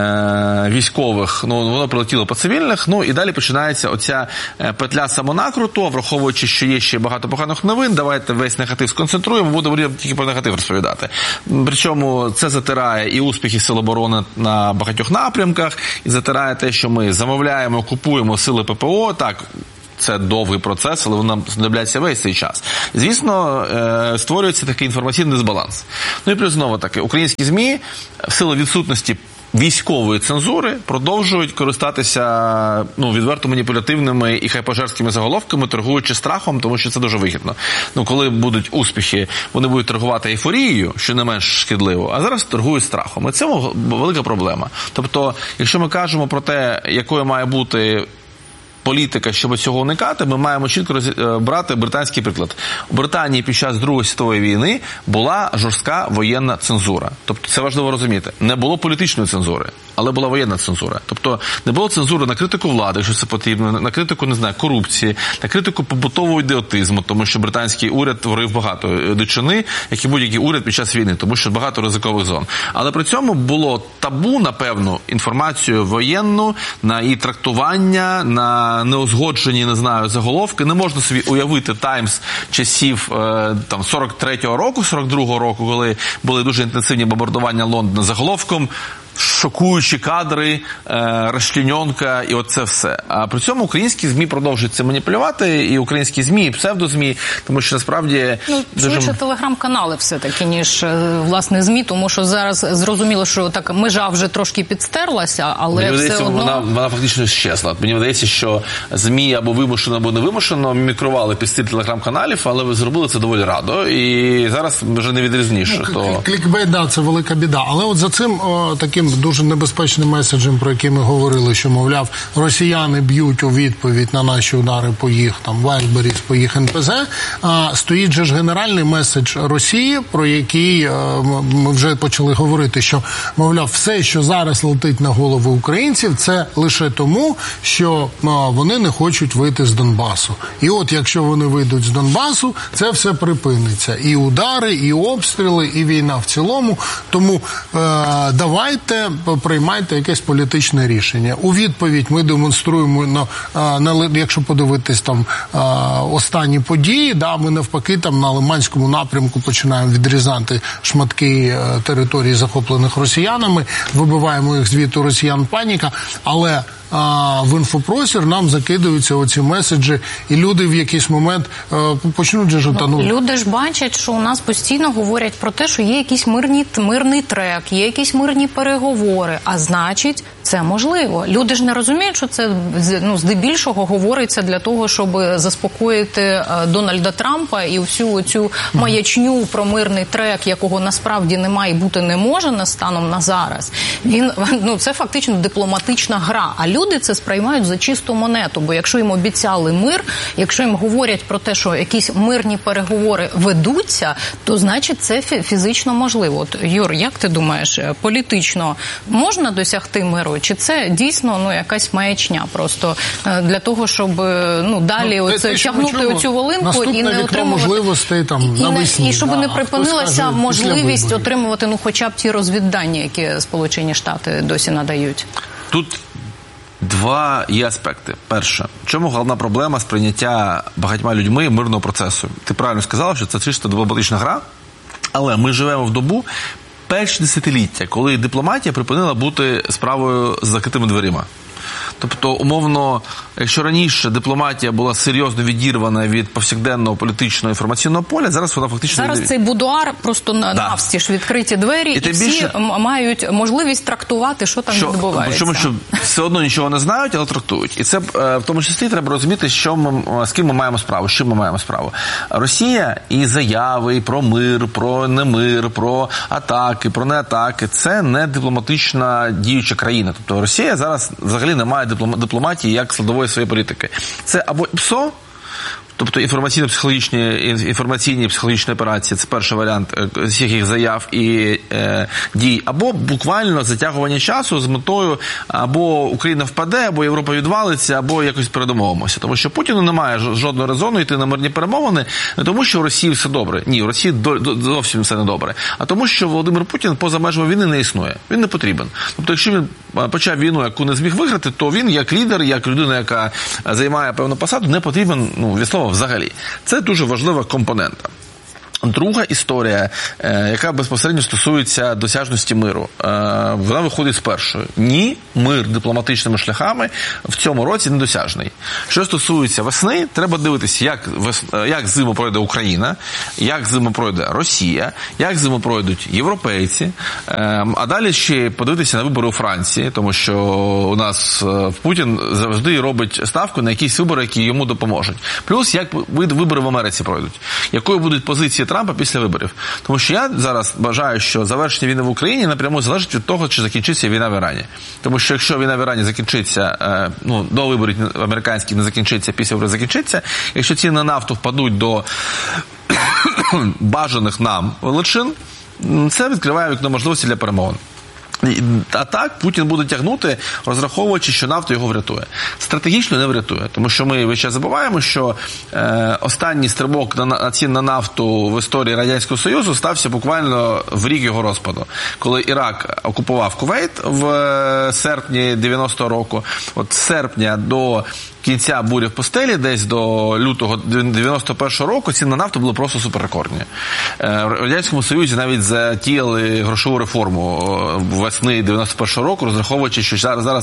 е, військових, ну, воно прилетіло по цивільних, ну, і далі починається оця петля самонакруту, враховуючи, що є ще багато поганих новин, давайте весь негатив сконцентруємо, будемо тільки про негатив розповідати. Причому це затирає і успіхи Сил оборони на багатьох напрямках, і затирає те, що ми замовляємо, купуємо сили ППО, так, це довгий процес, але нам знадобляться весь цей час. Звісно, створюється такий інформаційний дисбаланс. Ну і плюс знову таки, українські ЗМІ в силу відсутності військової цензури продовжують користатися, ну, відверто маніпулятивними і хайпажерськими заголовками, торгуючи страхом, тому що це дуже вигідно. Ну, коли будуть успіхи, вони будуть торгувати ейфорією, що не менш шкідливо, а зараз торгують страхом. І це велика проблема. Тобто, якщо ми кажемо про те, якою має бути політика, щоб цього уникати, ми маємо чітко брати британський приклад. У Британії під час Другої світової війни була жорстка воєнна цензура. Тобто це важливо розуміти. Не було політичної цензури, але була воєнна цензура. Тобто не було цензури на критику влади, якщо це потрібно, на критику, не знаю, корупції, на критику побутового ідіотизму, тому що британський уряд творив багато дичини, як і будь-який уряд під час війни, тому що багато ризикових зон. Але при цьому було табу на певну інформацію воєнну, на її трактування, на неузгоджені, не знаю, заголовки. Не можна собі уявити «Таймс» часів е, там, сорок третього року, сорок другого року, коли були дуже інтенсивні бомбардування Лондона заголовком, шокуючі кадри, е, розчленьонка і оце все. А при цьому українські ЗМІ продовжують це маніпулювати, і українські ЗМІ, і псевдозмі, тому що насправді...
Ну,
дуже...
швидше телеграм-канали все-таки, ніж, власне, ЗМІ, тому що зараз зрозуміло, що так межа вже трошки підстерлася, але
Мені
все
видається,
одно...
Вона, вона фактично щезла. Мені видається, що ЗМІ або вимушено, або невимушено мімікрували під стиль телеграм-каналів, але ви зробили це доволі радо, і зараз вже не відрізніше.
Ну,
то...
Клікбейт, да, це велика біда. Але от за цим о, таким дуже небезпечним меседжем, про який ми говорили, що, мовляв, росіяни б'ють у відповідь на наші удари по їх, там, Wildberries, по їх ен пе зет, а, стоїть же ж генеральний меседж Росії, про який а, ми вже почали говорити, що, мовляв, все, що зараз летить на голови українців, це лише тому, що а, вони не хочуть вийти з Донбасу. І от, якщо вони вийдуть з Донбасу, це все припиниться. І удари, і обстріли, і війна в цілому. Тому е, давайте приймайте якесь політичне рішення. У відповідь ми демонструємо, на, на, якщо подивитись там останні події, да, ми навпаки там на Лиманському напрямку починаємо відрізати шматки території, захоплених росіянами, вибиваємо їх звідти, росіян паніка, але а в інфопростір нам закидаються оці меседжі, і люди в якийсь момент е, почнуть же жутанути.
Ну, люди ж бачать, що у нас постійно говорять про те, що є якийсь мирний, мирний трек, є якісь мирні переговори, а значить, це можливо. Люди ж не розуміють, що це, ну, здебільшого говориться для того, щоб заспокоїти е, Дональда Трампа і всю цю маячню про мирний трек, якого насправді немає і бути не може на станом на зараз. Він, ну, це фактично дипломатична гра. А люди це сприймають за чисту монету, бо якщо їм обіцяли мир, якщо їм говорять про те, що якісь мирні переговори ведуться, то значить це фізично можливо. От, Юр, як ти думаєш, політично можна досягти миру? Чи це дійсно, ну, якась маячня просто для того, щоб, ну, далі, ну, оце, тягнути оцю волинку і не отримувати
можливостей там
і,
навесні,
і щоб
да,
не припинилася
скаже,
можливість отримувати, ну, хоча б ті розвіддані, які Сполучені Штати досі надають.
Тут два є аспекти. Перше, в чому головна проблема сприйняття багатьма людьми мирного процесу? Ти правильно сказав, що це чисто дипломатична гра, але ми живемо в добу перші десятиліття, коли дипломатія припинила бути справою з закритими дверима. Тобто, умовно, якщо раніше дипломатія була серйозно відірвана від повсякденного політичного інформаційного поля, зараз вона фактично...
Зараз цей будуар просто да. навстіж відкриті двері, і, і всі більше... мають можливість трактувати, що там що, відбувається.
Чому, що все одно нічого не знають, але трактують. І це в тому числі треба розуміти, що ми, з ким ми маємо справу, з чим ми маємо справу. Росія і заяви, і про мир, про немир, про атаки, про неатаки – це не дипломатична діюча країна. Тобто Росія зараз взагалі не має дипломатії як складової своєї політики. Це або ПСО, тобто інформаційно-психологічні, інформаційні психологічні операції, це перший варіант всіх їх заяв і е, дій, або буквально затягування часу з метою або Україна впаде, або Європа відвалиться, або якось передомовимося. Тому що Путіну немає жодного резону йти на мирні перемовини, не тому що в Росії все добре. Ні, в Росії до, до, зовсім все не добре. А тому що Володимир Путін поза межами війни не існує. Він не потрібен. Тобто, якщо він почав війну, яку не зміг виграти, то він як лідер, як людина, яка займає певну посаду, не потрібен, ну, від слова взагалі. Це дуже важлива компонента. Друга історія, яка безпосередньо стосується досяжності миру, вона виходить з першої. Ні, мир дипломатичними шляхами в цьому році недосяжний. Що стосується весни, треба дивитися, як, як зиму пройде Україна, як зиму пройде Росія, як зиму пройдуть європейці, а далі ще подивитися на вибори у Франції, тому що у нас Путін завжди робить ставку на якісь вибори, які йому допоможуть. Плюс, як вибори в Америці пройдуть, якою будуть позиції Трампа після виборів. Тому що я зараз вважаю, що завершення війни в Україні напряму залежить від того, чи закінчиться війна в Ірані. Тому що якщо війна в Ірані закінчиться, ну, до виборів американських не закінчиться, після виборів закінчиться, якщо ціни на нафту впадуть до бажаних нам величин, це відкриває вікно можливості для перемовин. А так Путін буде тягнути, розраховуючи, що нафта його врятує. Стратегічно не врятує, тому що ми весь час забуваємо, що е, останній стрибок на, на цін на нафту в історії Радянського Союзу стався буквально в рік його розпаду. Коли Ірак окупував Кувейт в е, серпні дев'яностого року, от з серпня до кінця бурі в пустелі, десь до лютого дев'яносто першого року, ціни на нафту були просто суперрекордні. В Радянському Союзі навіть затіяли грошову реформу весни дев'яносто першого року, розраховуючи, що зараз, зараз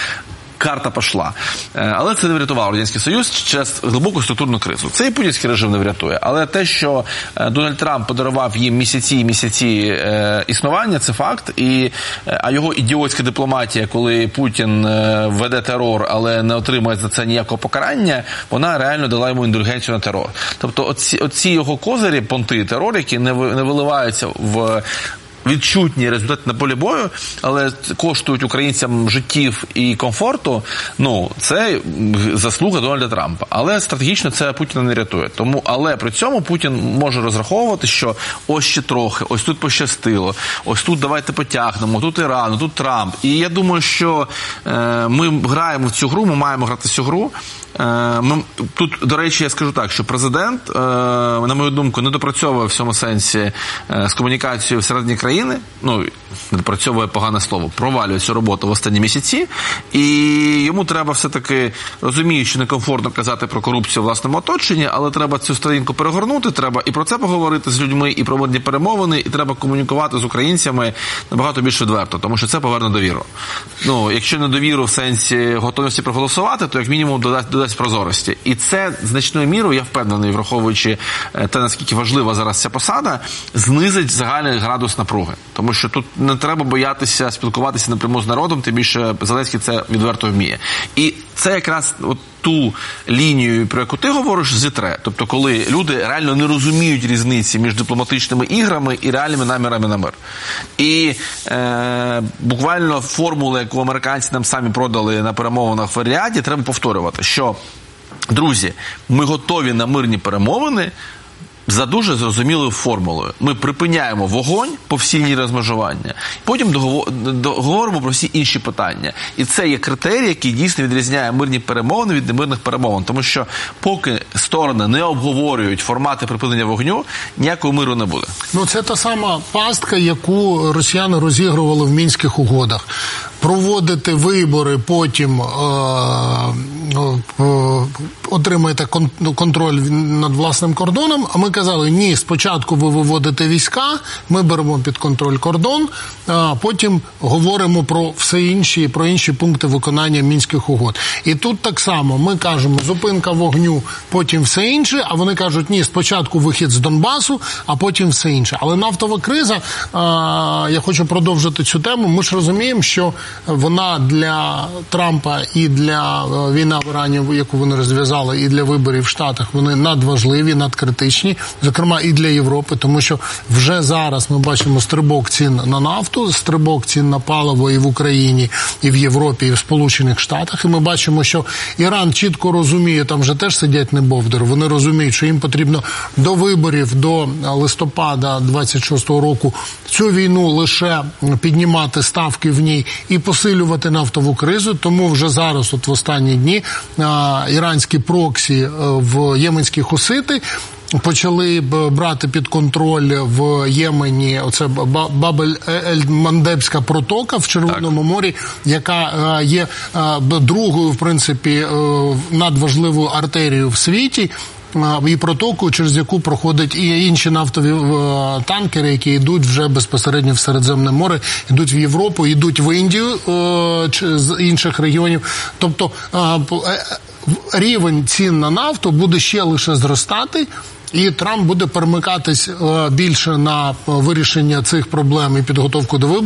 карта пішла. Але це не врятував Радянський Союз через глибоку структурну кризу. Це і путінський режим не врятує. Але те, що Дональд Трамп подарував їм місяці і місяці е, існування, це факт. І, а його ідіотська дипломатія, коли Путін веде терор, але не отримує за це ніякого покарання, вона реально дала йому індульгенцію на терор. Тобто оці, оці його козирі, понти, терор, які не, не виливаються в відчутні результати на полі бою, але коштують українцям життів і комфорту, ну, це заслуга Дональда Трампа. Але стратегічно це Путіна не рятує. Тому, але при цьому Путін може розраховувати, що ось ще трохи, ось тут пощастило, ось тут давайте потягнемо, тут Іран, тут Трамп. І я думаю, що е, ми граємо в цю гру, ми маємо грати в цю гру. Ми, тут, до речі, я скажу так, що президент, на мою думку, не допрацьовує в цьому сенсі з комунікацією всередині країни, ну, не допрацьовує погане слово, провалює цю роботу в останні місяці, і йому треба все-таки, розумію, що некомфортно казати про корупцію в власному оточенні, але треба цю сторінку перегорнути, треба і про це поговорити з людьми, і про мирні перемовини, і треба комунікувати з українцями набагато більш відверто, тому що це поверне довіру. Ну, якщо не довіру в сенсі готовності проголосувати, то як мінімум додасть дасть прозорості. І це значною мірою, я впевнений, враховуючи те, наскільки важлива зараз ця посада, знизить загальний градус напруги. Тому що тут не треба боятися спілкуватися напряму з народом, тим більше Зеленський це відверто вміє. І це якраз от ту лінію, про яку ти говориш, зітре. Тобто, коли люди реально не розуміють різниці між дипломатичними іграми і реальними намірами на мир. І е, буквально формули, яку американці нам самі продали на перемовинах в Ріаді, треба повторювати, що, друзі, ми готові на мирні перемовини за дуже зрозумілою формулою. Ми припиняємо вогонь по всій лінії розмежування, потім договоримо про всі інші питання. І це є критерій, який дійсно відрізняє мирні перемовини від немирних перемовин. Тому що поки сторони не обговорюють формати припинення вогню, ніякого миру не буде.
Ну, це та сама пастка, яку росіяни розігрували в Мінських угодах. Проводити вибори, потім е- отримаєте контроль над власним кордоном, а ми казали, ні, спочатку ви виводите війська, ми беремо під контроль кордон, а потім говоримо про все інші, про інші пункти виконання Мінських угод. І тут так само, ми кажемо, зупинка вогню, потім все інше, а вони кажуть, ні, спочатку вихід з Донбасу, а потім все інше. Але нафтова криза, а, я хочу продовжити цю тему, ми ж розуміємо, що вона для Трампа і для війна в Ірані, яку вони розв'язали, і для виборів в Штатах, вони надважливі, надкритичні, зокрема і для Європи, тому що вже зараз ми бачимо стрибок цін на нафту, стрибок цін на паливо і в Україні, і в Європі, і в Сполучених Штатах, і ми бачимо, що Іран чітко розуміє, там вже теж сидять не бовдури, вони розуміють, що їм потрібно до виборів, до листопада двадцять шостого року цю війну лише піднімати ставки в ній і посилювати нафтову кризу, тому вже зараз, от в останні дні, іранські проксі в єменські хусити почали брати під контроль в Ємені, оце Бабель-ель-Мандебська протока в Червоному морі, яка є другою, в принципі, надважливою артерією в світі, і протоку, через яку проходять і інші нафтові танкери, які йдуть вже безпосередньо в Середземне море, йдуть в Європу, йдуть в Індію з інших регіонів. Тобто рівень цін на нафту буде ще лише зростати, і Трамп буде перемикатись більше на вирішення цих проблем і підготовку до виборів.